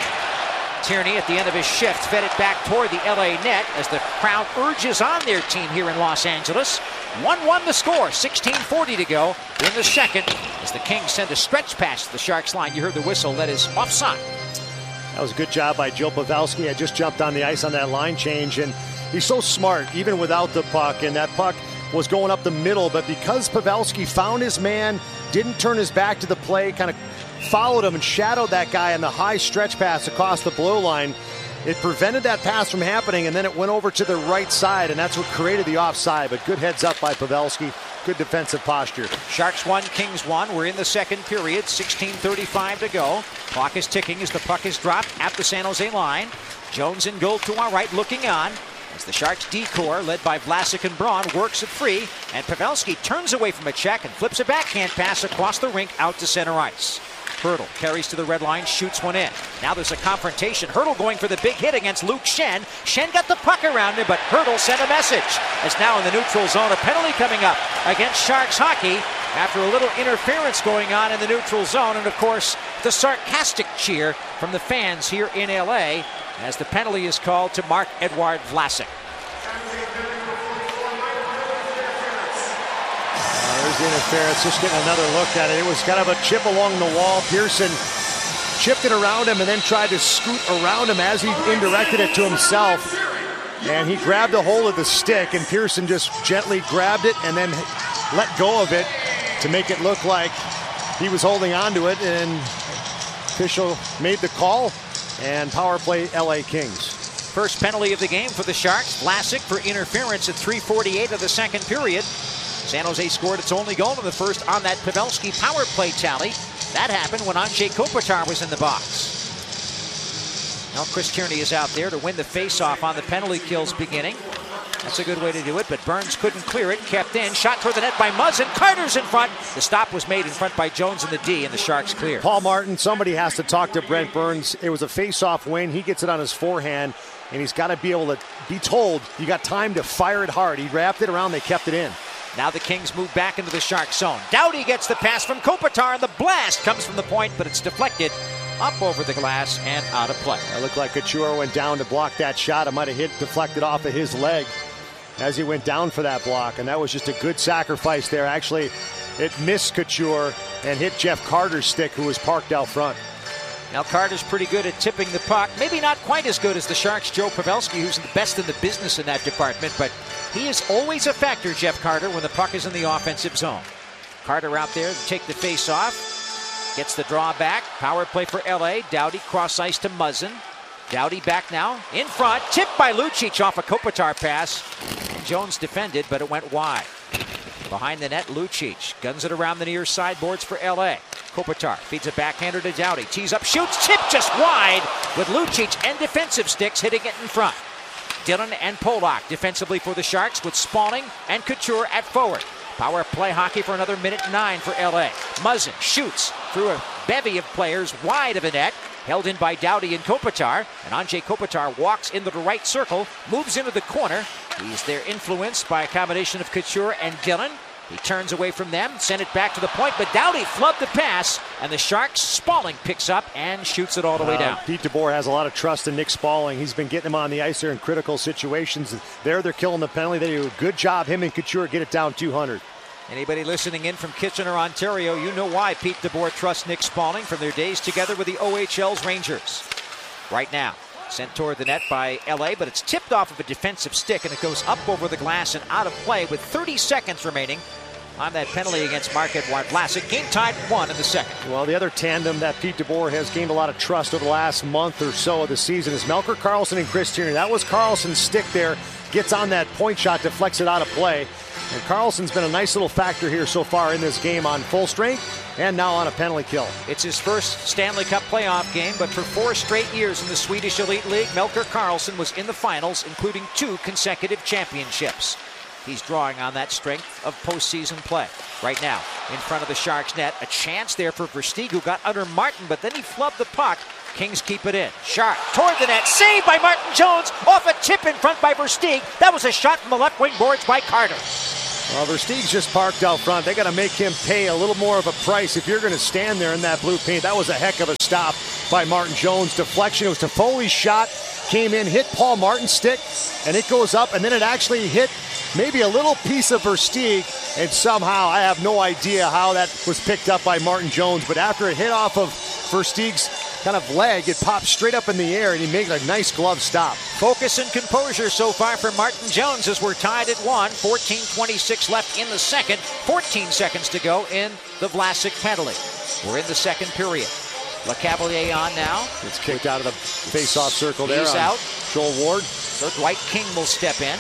Tierney at the end of his shift fed it back toward the L A net as the crowd urges on their team here in Los Angeles. one one the score, sixteen forty to go in the second as the Kings send a stretch pass to the Sharks line. You heard the whistle, that is offside. That was a good job by Joe Pavelski. I just jumped on the ice on that line change, and he's so smart even without the puck, and that puck was going up the middle, but because Pavelski found his man, didn't turn his back to the play, kind of followed him and shadowed that guy on the high stretch pass across the blue line. It prevented that pass from happening, and then it went over to the right side, and that's what created the offside. But good heads up by Pavelski. Good defensive posture. Sharks one, Kings one. We're in the second period. sixteen thirty-five to go. Clock is ticking as the puck is dropped at the San Jose line. Jones in goal to our right, looking on. As the Sharks D-corps, led by Vlasic and Braun, works it free. And Pavelski turns away from a check and flips a backhand pass across the rink out to center ice. Hurdle carries to the red line, shoots one in. Now there's a confrontation. Hurdle going for the big hit against Luke Schenn. Schenn got the puck around him, but Hurdle sent a message. As now in the neutral zone, a penalty coming up against Sharks hockey after a little interference going on in the neutral zone. And of course, the sarcastic cheer from the fans here in L A as the penalty is called to Marc-Edouard Vlasic. There's the interference, just getting another look at it. It was kind of a chip along the wall. Pearson chipped it around him and then tried to scoot around him as he indirected it to himself. And he grabbed a hold of the stick, and Pearson just gently grabbed it and then let go of it to make it look like he was holding on to it. And official made the call, and power play L A Kings. First penalty of the game for the Sharks. Vlasic for interference at three forty-eight of the second period. San Jose scored its only goal in the first on that Pavelski power play tally. That happened when Anze Kopitar was in the box. Now Chris Tierney is out there to win the face-off on the penalty kills beginning. That's a good way to do it, but Burns couldn't clear it. Kept in, shot toward the net by Muzzin. Carter's in front. The stop was made in front by Jones in the D, and the Sharks clear. Paul Martin, somebody has to talk to Brent Burns. It was a face-off win. He gets it on his forehand, and he's got to be able to be told, you got time to fire it hard. He wrapped it around, they kept it in. Now the Kings move back into the Shark zone. Doughty gets the pass from Kopitar, and the blast comes from the point, but it's deflected up over the glass and out of play. It looked like Couture went down to block that shot. It might have hit, deflected off of his leg as he went down for that block, and that was just a good sacrifice there. Actually, it missed Couture and hit Jeff Carter's stick, who was parked out front. Now Carter's pretty good at tipping the puck. Maybe not quite as good as the Sharks' Joe Pavelski, who's the best in the business in that department, but he is always a factor, Jeff Carter, when the puck is in the offensive zone. Carter out there to take the face off. Gets the draw back. Power play for L A. Doughty cross ice to Muzzin. Doughty back now. In front. Tipped by Lucic off a Kopitar pass. Jones defended, but it went wide. Behind the net, Lucic guns it around the near sideboards for L A. Kopitar feeds a backhander to Doughty. Tees up, shoots, tip just wide with Lucic and defensive sticks hitting it in front. Dillon and Polak defensively for the Sharks with Spaulding and Couture at forward. Power play hockey for another minute nine for L A. Muzzin shoots through a bevy of players wide of the net. Held in by Doughty and Kopitar. And Anze Kopitar walks into the right circle, moves into the corner. He's there influenced by a combination of Couture and Dillon. He turns away from them, sent it back to the point, but Doughty flubbed the pass, and the Sharks, Spaulding picks up and shoots it all the way down. Uh, Pete DeBoer has a lot of trust in Nick Spaulding. He's been getting him on the ice there in critical situations. There, they're killing the penalty. They do a good job. Him and Couture get it down two hundred. Anybody listening in from Kitchener, Ontario, you know why Pete DeBoer trusts Nick Spaulding from their days together with the O H L's Rangers. Right now, sent toward the net by L A, but it's tipped off of a defensive stick, and it goes up over the glass and out of play with thirty seconds remaining on that penalty against Marc-Edouard Vlasic. Game tied one in the second. Well, the other tandem that Pete DeBoer has gained a lot of trust over the last month or so of the season is Melker Karlsson and Chris Tierney. That was Karlsson's stick there. Gets on that point shot, deflects it out of play. And Karlsson's been a nice little factor here so far in this game on full strength and now on a penalty kill. It's his first Stanley Cup playoff game, but for four straight years in the Swedish Elite League, Melker Karlsson was in the finals, including two consecutive championships. He's drawing on that strength of postseason play. Right now, in front of the Sharks net, a chance there for Versteeg, who got under Martin, but then he flubbed the puck. Kings keep it in. Sharp toward the net, saved by Martin Jones, off a tip in front by Versteeg. That was a shot from the left wing boards by Carter. Well, Versteeg's just parked out front. They got to make him pay a little more of a price if you're going to stand there in that blue paint. That was a heck of a stop by Martin Jones. Deflection. It was Toffoli's shot. Came in, hit Paul Martin's stick, and it goes up, and then it actually hit maybe a little piece of Versteeg, and somehow, I have no idea how that was picked up by Martin Jones, but after it hit off of Versteeg's kind of leg, it popped straight up in the air, and he made a nice glove stop. Focus and composure so far for Martin Jones as we're tied at one. fourteen twenty-six left in the second. fourteen seconds to go in the Vlasic penalty. We're in the second period. LeCavalier on now. It's kicked out of the face-off circle there. He's out. Joel Ward. So Dwight King will step in.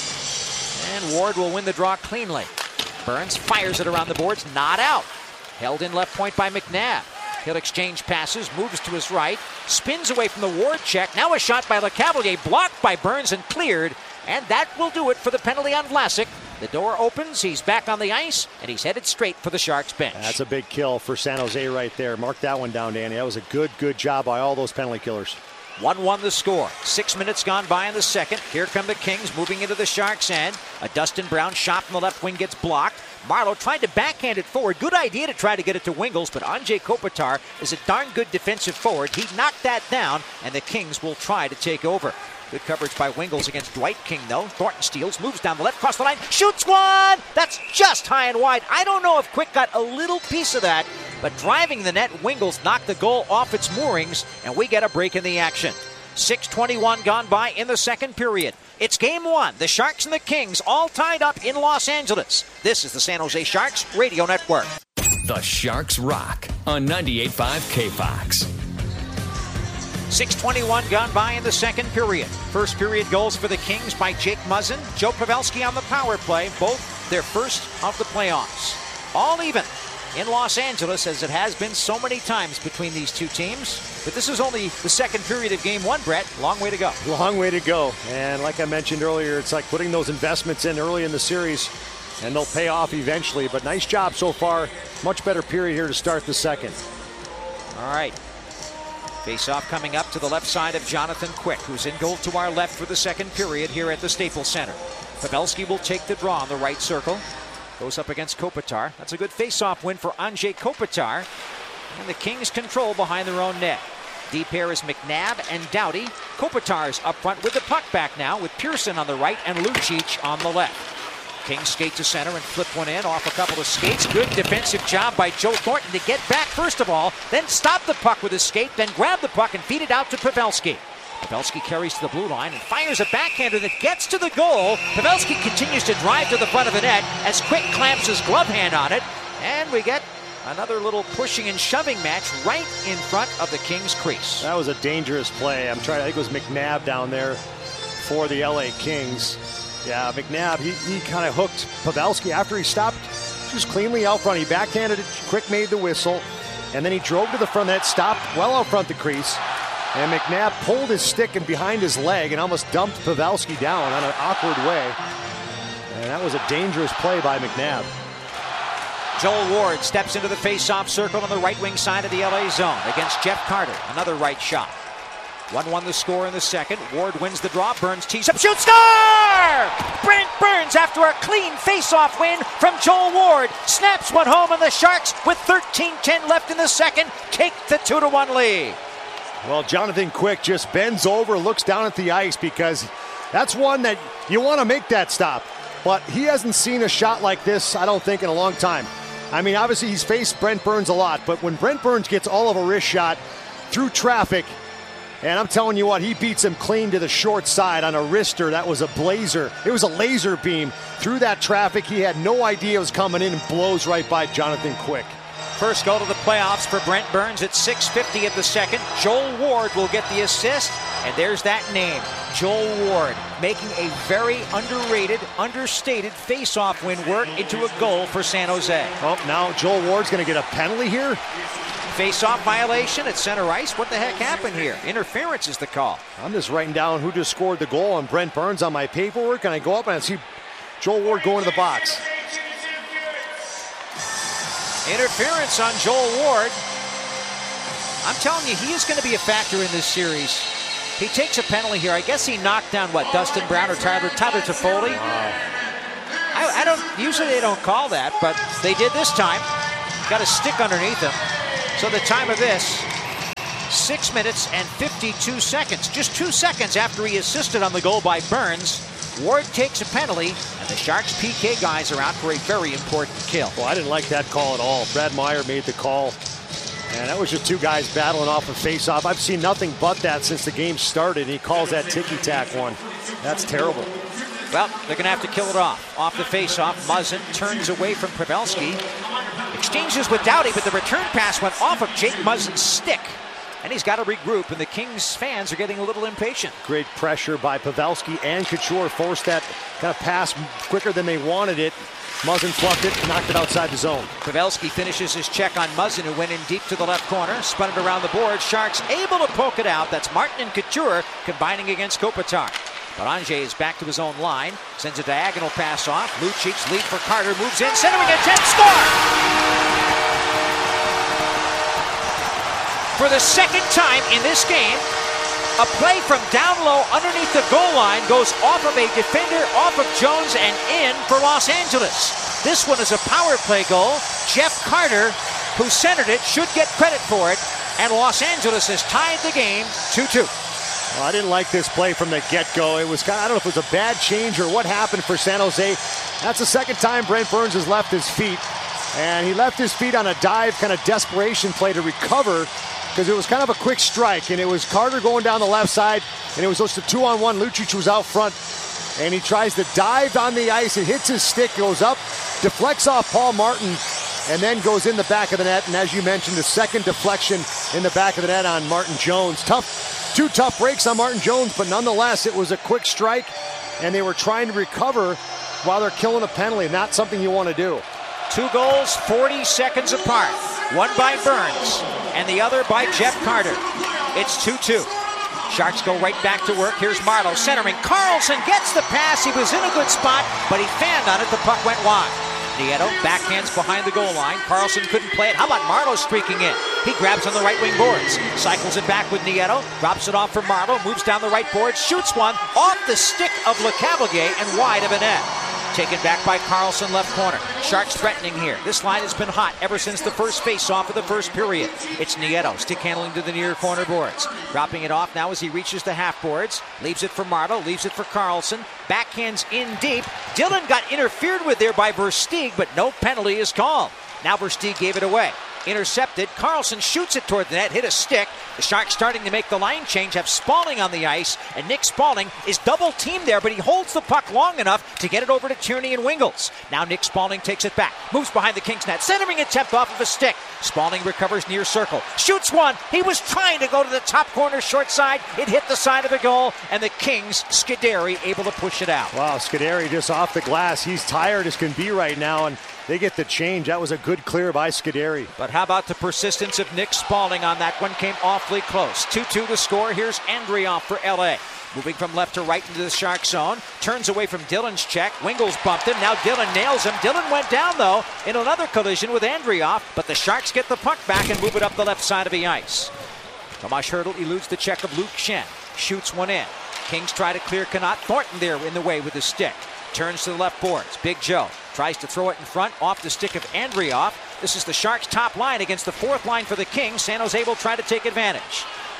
And Ward will win the draw cleanly. Burns fires it around the boards. Not out. Held in left point by McNabb. He'll exchange passes, moves to his right, spins away from the Ward check. Now a shot by LeCavalier, blocked by Burns and cleared. And that will do it for the penalty on Vlasic. The door opens, he's back on the ice, and he's headed straight for the Sharks bench. That's a big kill for San Jose right there. Mark that one down, Danny. That was a good, good job by all those penalty killers. one one the score. Six minutes gone by in the second. Here come the Kings moving into the Sharks' end. A Dustin Brown shot from the left wing gets blocked. Marleau tried to backhand it forward. Good idea to try to get it to Wingels, but Anze Kopitar is a darn good defensive forward. He knocked that down, and the Kings will try to take over. Good coverage by Wingels against Dwight King, though. Thornton steals, moves down the left, cross the line, shoots one! That's just high and wide. I don't know if Quick got a little piece of that, but driving the net, Wingels knocked the goal off its moorings, and we get a break in the action. six twenty-one gone by in the second period. It's game one. The Sharks and the Kings all tied up in Los Angeles. This is the San Jose Sharks Radio Network. The Sharks rock on ninety-eight point five K Fox. six twenty-one gone by in the second period. First period goals for the Kings by Jake Muzzin, Joe Pavelski on the power play, both their first of the playoffs. All even in Los Angeles, as it has been so many times between these two teams. But this is only the second period of game one, Brett. Long way to go. Long way to go. And like I mentioned earlier, it's like putting those investments in early in the series, and they'll pay off eventually. But nice job so far. Much better period here to start the second. All right. Face-off coming up to the left side of Jonathan Quick, who's in goal to our left for the second period here at the Staples Center. Pavelski will take the draw on the right circle. Goes up against Kopitar. That's a good face-off win for Anze Kopitar. And the Kings control behind their own net. Deep here is McNabb and Doughty. Kopitar's up front with the puck back now, with Pearson on the right and Lucic on the left. Kings skate to center and flip one in off a couple of skates. Good defensive job by Joe Thornton to get back first of all, then stop the puck with a skate, then grab the puck and feed it out to Pavelski. Pavelski carries to the blue line and fires a backhander that gets to the goal. Pavelski continues to drive to the front of the net as Quick clamps his glove hand on it. And we get another little pushing and shoving match right in front of the Kings' crease. That was a dangerous play. I'm trying, I think it was McNabb down there for the L A Kings. Yeah, McNabb, he, he kind of hooked Pavelski after he stopped just cleanly out front. He backhanded it, Quick made the whistle, and then he drove to the front net, stopped well out front the crease. And McNabb pulled his stick and behind his leg and almost dumped Pavelski down on an awkward way. And that was a dangerous play by McNabb. Joel Ward steps into the face-off circle on the right wing side of the L A zone against Jeff Carter. Another right shot. one one the score in the second. Ward wins the draw. Burns tees up, shoots, score! Brent Burns, after a clean face-off win from Joel Ward, snaps one home, and the Sharks, with thirteen ten left in the second, take the two to one lead. Well, Jonathan Quick just bends over, looks down at the ice, because that's one that you want to make that stop. but he hasn't seen a shot like this, I don't think, in a long time. I mean, obviously he's faced Brent Burns a lot, but when Brent Burns gets all of a wrist shot through traffic, and I'm telling you what, he beats him clean to the short side on a wrister. That was a blazer. It was a laser beam through that traffic. He had no idea it was coming in and blows right by Jonathan Quick. First goal to the playoffs for Brent Burns at six fifty of the second. Joel Ward will get the assist, and there's that name, Joel Ward, making a very underrated, understated face-off win work into a goal for San Jose. Oh, now Joel Ward's going to get a penalty here. Face-off violation at center ice. What the heck happened here? Interference is the call. I'm just writing down who just scored the goal on Brent Burns on my paperwork, and I go up and I see Joel Ward go into the box. Interference on Joel Ward. I'm telling you, he is going to be a factor in this series. He takes a penalty here. I guess he knocked down, what, Dustin Brown or Tyler, Tyler Toffoli? Wow. I, I don't, usually they don't call that, but they did this time. Got a stick underneath him. So the time of this, six minutes and fifty-two seconds. Just two seconds after he assisted on the goal by Burns, Ward takes a penalty, and the Sharks P K guys are out for a very important kill. Well, I didn't like that call at all. Brad Meyer made the call, and that was just two guys battling off a face-off. I've seen nothing but that since the game started, and he calls that ticky-tack one. That's terrible. Well, they're going to have to kill it off. Off the face-off, Muzzin turns away from Pavelski. Exchanges with Doughty, but the return pass went off of Jake Muzzin's stick. And he's got to regroup, and the Kings fans are getting a little impatient. Great pressure by Pavelski, and Couture forced that kind of pass quicker than they wanted it. Muzzin fluffed it, knocked it outside the zone. Pavelski finishes his check on Muzzin, who went in deep to the left corner, spun it around the board. Sharks able to poke it out. That's Martin and Couture combining against Kopitar. But Ange is back to his own line, sends a diagonal pass off. Lucic lead for Carter, moves in, centering attempt, score! For the second time in this game, a play from down low underneath the goal line goes off of a defender, off of Jones, and in for Los Angeles. This one is a power play goal. Jeff Carter, who centered it, should get credit for it, and Los Angeles has tied the game two two. Well, I didn't like this play from the get-go. It was kind of, I don't know if it was a bad change or what happened for San Jose. That's the second time Brent Burns has left his feet. And he left his feet on a dive, kind of desperation play to recover, because it was kind of a quick strike. And it was Carter going down the left side, and it was just a two-on-one. Lucic was out front, and he tries to dive on the ice. It hits his stick, goes up, deflects off Paul Martin, and then goes in the back of the net. And as you mentioned, the second deflection in the back of the net on Martin Jones. Tough. Two tough breaks on Martin Jones, but nonetheless, it was a quick strike, and they were trying to recover while they're killing a penalty. Not something you want to do. Two goals, forty seconds apart. One by Burns, and the other by Jeff Carter. It's two two. Sharks go right back to work. Here's Marlowe centering. Carlson gets the pass. He was in a good spot, but he fanned on it. The puck went wide. Nieto backhands behind the goal line. Carlson couldn't play it. How about Marlowe streaking in? He grabs on the right wing boards. Cycles it back with Nieto. Drops it off for Marlowe. Moves down the right board. Shoots one off the stick of LeCavalier and wide of a net. Taken back by Carlson, left corner. Sharks threatening here. This line has been hot ever since the first face-off of the first period. It's Nieto, stick handling to the near corner boards. Dropping it off now as he reaches the half boards. Leaves it for Marlowe, leaves it for Carlson. Backhands in deep. Dillon got interfered with there by Versteeg, but no penalty is called. Now Versteeg gave it away. Intercepted. Carlson shoots it toward the net, hit a stick. The Sharks starting to make the line change, have Spaulding on the ice, and Nick Spaulding is double teamed there, but he holds the puck long enough to get it over to Tierney and Wingels. Now Nick Spaulding takes it back, moves behind the Kings net, centering attempt off of a stick. Spaulding recovers near circle, shoots one. He was trying to go to the top corner short side. It hit the side of the goal, and the Kings, Scuderi, able to push it out. Wow, Scuderi just off the glass. He's tired as can be right now, and they get the change. That was a good clear by Scuderi. But how about the persistence of Nick Spaulding on that one? Came awfully close. two two to score. Here's Andrioff for L A. Moving from left to right into the Shark zone. Turns away from Dillon's check. Wingels bumped him. Now Dillon nails him. Dillon went down, though, in another collision with Andrioff. But the Sharks get the puck back and move it up the left side of the ice. Tomas Hertl eludes the check of Luke Schenn. Shoots one in. Kings try to clear Connaught. Thornton there in the way with his stick. Turns to the left boards. Big Joe tries to throw it in front off the stick of Andrioff. This is the Sharks' top line against the fourth line for the Kings. San Jose will try to take advantage.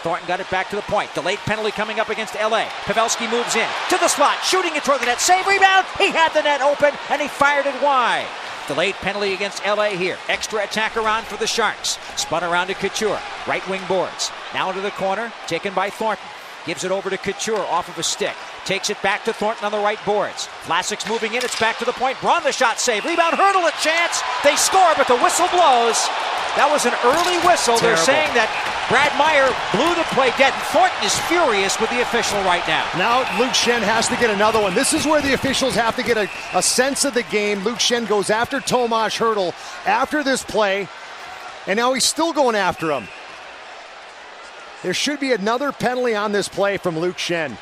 Thornton got it back to the point. Delayed penalty coming up against L A. Pavelski moves in to the slot, shooting it toward the net. Save, rebound. He had the net open, and he fired it wide. Delayed penalty against L A here. Extra attack around for the Sharks. Spun around to Couture. Right wing boards. Now into the corner, taken by Thornton. Gives it over to Couture off of a stick. Takes it back to Thornton on the right boards. Vlasic's moving in. It's back to the point. Braun the shot save. Rebound, Hurdle, a chance. They score, but the whistle blows. That was an early whistle. Terrible. They're saying that Brad Meyer blew the play dead. And Thornton is furious with the official right now. Now Luke Schenn has to get another one. This is where the officials have to get a, a sense of the game. Luke Schenn goes after Tomas Hurdle after this play, and now he's still going after him. There should be another penalty on this play from Luke Schenn.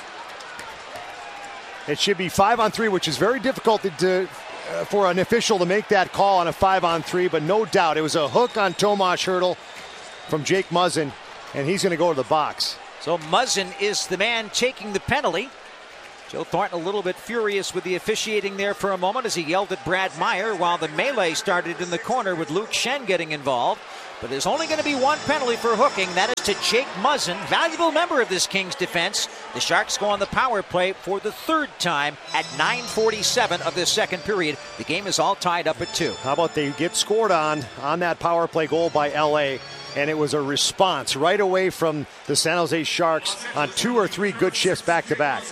It should be five on three, which is very difficult to, to, uh, for an official to make that call on a five on three, but no doubt it was a hook on Tomas Hurdle from Jake Muzzin, and he's going to go to the box. So Muzzin is the man taking the penalty. Joe Thornton a little bit furious with the officiating there for a moment as he yelled at Brad Meyer while the melee started in the corner with Luke Schenn getting involved. But there's only going to be one penalty for hooking. That is to Jake Muzzin, valuable member of this Kings defense. The Sharks go on the power play for the third time at nine forty-seven of this second period. The game is all tied up at two. How about they get scored on on that power play goal by L A, and it was a response right away from the San Jose Sharks on two or three good shifts back to back.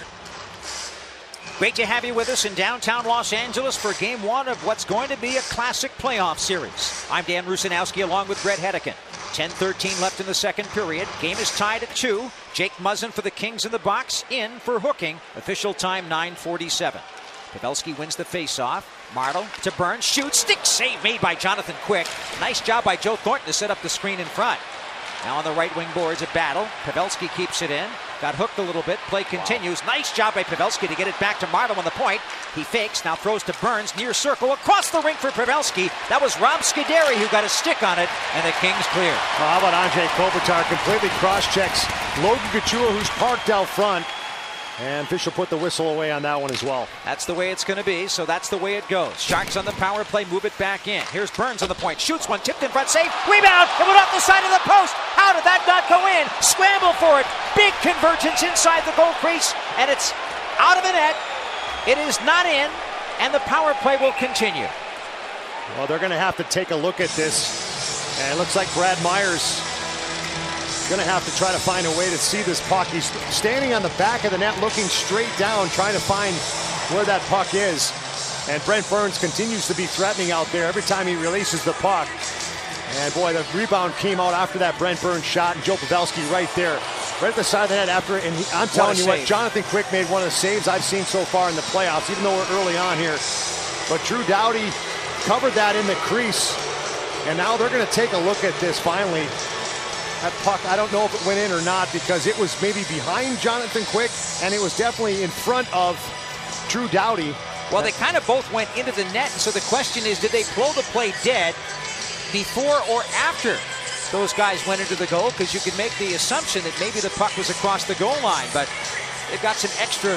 Great to have you with us in downtown Los Angeles for game one of what's going to be a classic playoff series. I'm Dan Rusanowski along with Brett Hedican. ten thirteen left in the second period. Game is tied at two. Jake Muzzin for the Kings in the box, in for hooking. Official time nine forty-seven. Pavelski wins the faceoff. Martle to Burns, shoots, stick save made by Jonathan Quick. Nice job by Joe Thornton to set up the screen in front. Now on the right wing boards, a battle. Pavelski keeps it in. Got hooked a little bit. Play continues. Wow. Nice job by Pavelski to get it back to Martle on the point. He fakes, now throws to Burns, near circle, across the ring for Pavelski. That was Rob Scuderi who got a stick on it, and the Kings clear. Well, how about Andrei Kopitar completely cross-checks Logan Couture, who's parked out front. And Fisher put the whistle away on that one as well. That's the way it's going to be, so that's the way it goes. Sharks on the power play, move it back in. Here's Burns on the point, shoots one, tipped in front, save, rebound, it went off the side of the post. How did that not go in? Scramble for it, big convergence inside the goal crease, and it's out of the net. It is not in, and the power play will continue. Well, they're going to have to take a look at this, and it looks like Brad Meyer's going to have to try to find a way to see this puck. He's standing on the back of the net looking straight down, trying to find where that puck is. And Brent Burns continues to be threatening out there every time he releases the puck. And boy, the rebound came out after that Brent Burns shot, and Joe Pavelski right there, right at the side of the net after it. And he, I'm telling you what, Jonathan Quick made one of the saves I've seen so far in the playoffs, even though we're early on here. But Drew Doughty covered that in the crease. And now they're going to take a look at this finally. That puck, I don't know if it went in or not, because it was maybe behind Jonathan Quick, and it was definitely in front of Drew Doughty. Well, they kind of both went into the net, so the question is, did they blow the play dead before or after those guys went into the goal? Because you can make the assumption that maybe the puck was across the goal line, but they've got some extra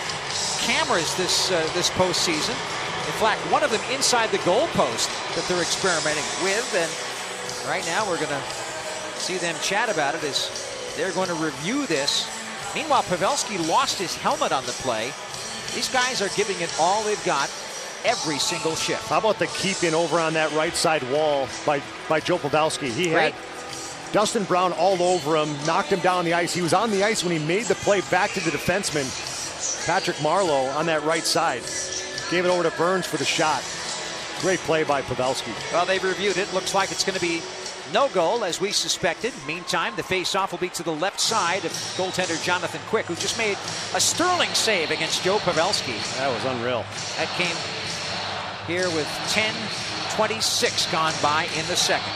cameras this, uh, this postseason. In fact, one of them inside the goal post that they're experimenting with, and right now we're going to see them chat about it as they're going to review this. Meanwhile, Pavelski lost his helmet on the play. These guys are giving it all they've got every single shift. How about the keep in over on that right side wall by, by Joe Pavelski? He Great. had Dustin Brown all over him, knocked him down the ice. He was on the ice when he made the play back to the defenseman, Patrick Marleau, on that right side. Gave it over to Burns for the shot. Great play by Pavelski. Well, they've reviewed it. Looks like it's going to be no goal, as we suspected. Meantime, the face-off will be to the left side of goaltender Jonathan Quick, who just made a sterling save against Joe Pavelski. That was unreal. That came here with ten twenty-six gone by in the second.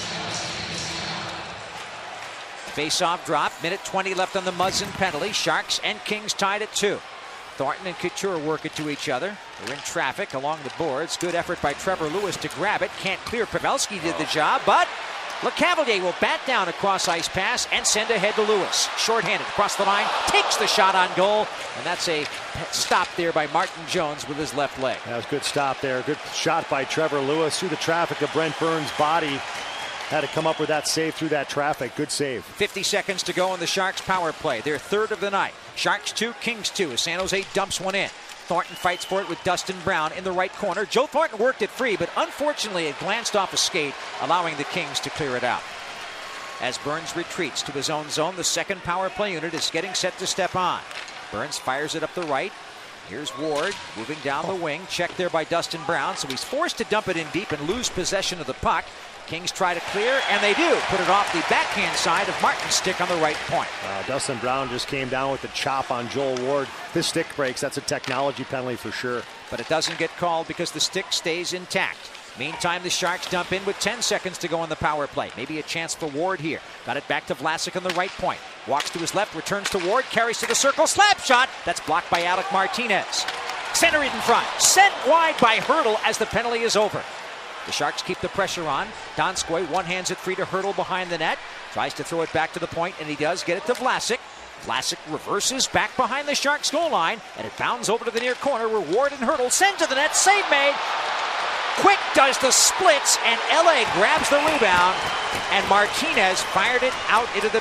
Face-off drop, minute twenty left on the Muzzin penalty. Sharks and Kings tied at two. Thornton and Couture work it to each other. They're in traffic along the boards. Good effort by Trevor Lewis to grab it. Can't clear. Pavelski did the job, but LeCavalier will bat down a cross-ice pass and send ahead to Lewis. Short-handed across the line, takes the shot on goal, and that's a stop there by Martin Jones with his left leg. That was a good stop there. Good shot by Trevor Lewis through the traffic of Brent Burns' body. Had to come up with that save through that traffic. Good save. fifty seconds to go in the Sharks power play. Their third of the night. Sharks two, Kings two. As San Jose dumps one in. Thornton fights for it with Dustin Brown in the right corner. Joe Thornton worked it free, but unfortunately it glanced off a skate, allowing the Kings to clear it out. As Burns retreats to his own zone, the second power play unit is getting set to step on. Burns fires it up the right. Here's Ward moving down the wing. Checked there by Dustin Brown, so he's forced to dump it in deep and lose possession of the puck. Kings try to clear, and they do. Put it off the backhand side of Martin's stick on the right point. Uh, Dustin Brown just came down with the chop on Joel Ward. This stick breaks. That's a technology penalty for sure. But it doesn't get called because the stick stays intact. Meantime, the Sharks dump in with ten seconds to go on the power play. Maybe a chance for Ward here. Got it back to Vlasic on the right point. Walks to his left, returns to Ward, carries to the circle, slap shot. That's blocked by Alec Martinez. Center in front, sent wide by Hertl as the penalty is over. The Sharks keep the pressure on. Donskoy one-hands it free to Hertl behind the net. Tries to throw it back to the point, and he does get it to Vlasic. Vlasic reverses back behind the Sharks goal line, and it bounds over to the near corner where Ward and Hertl send to the net. Save made. Quick does the splits, and L A grabs the rebound, and Martinez fired it out into the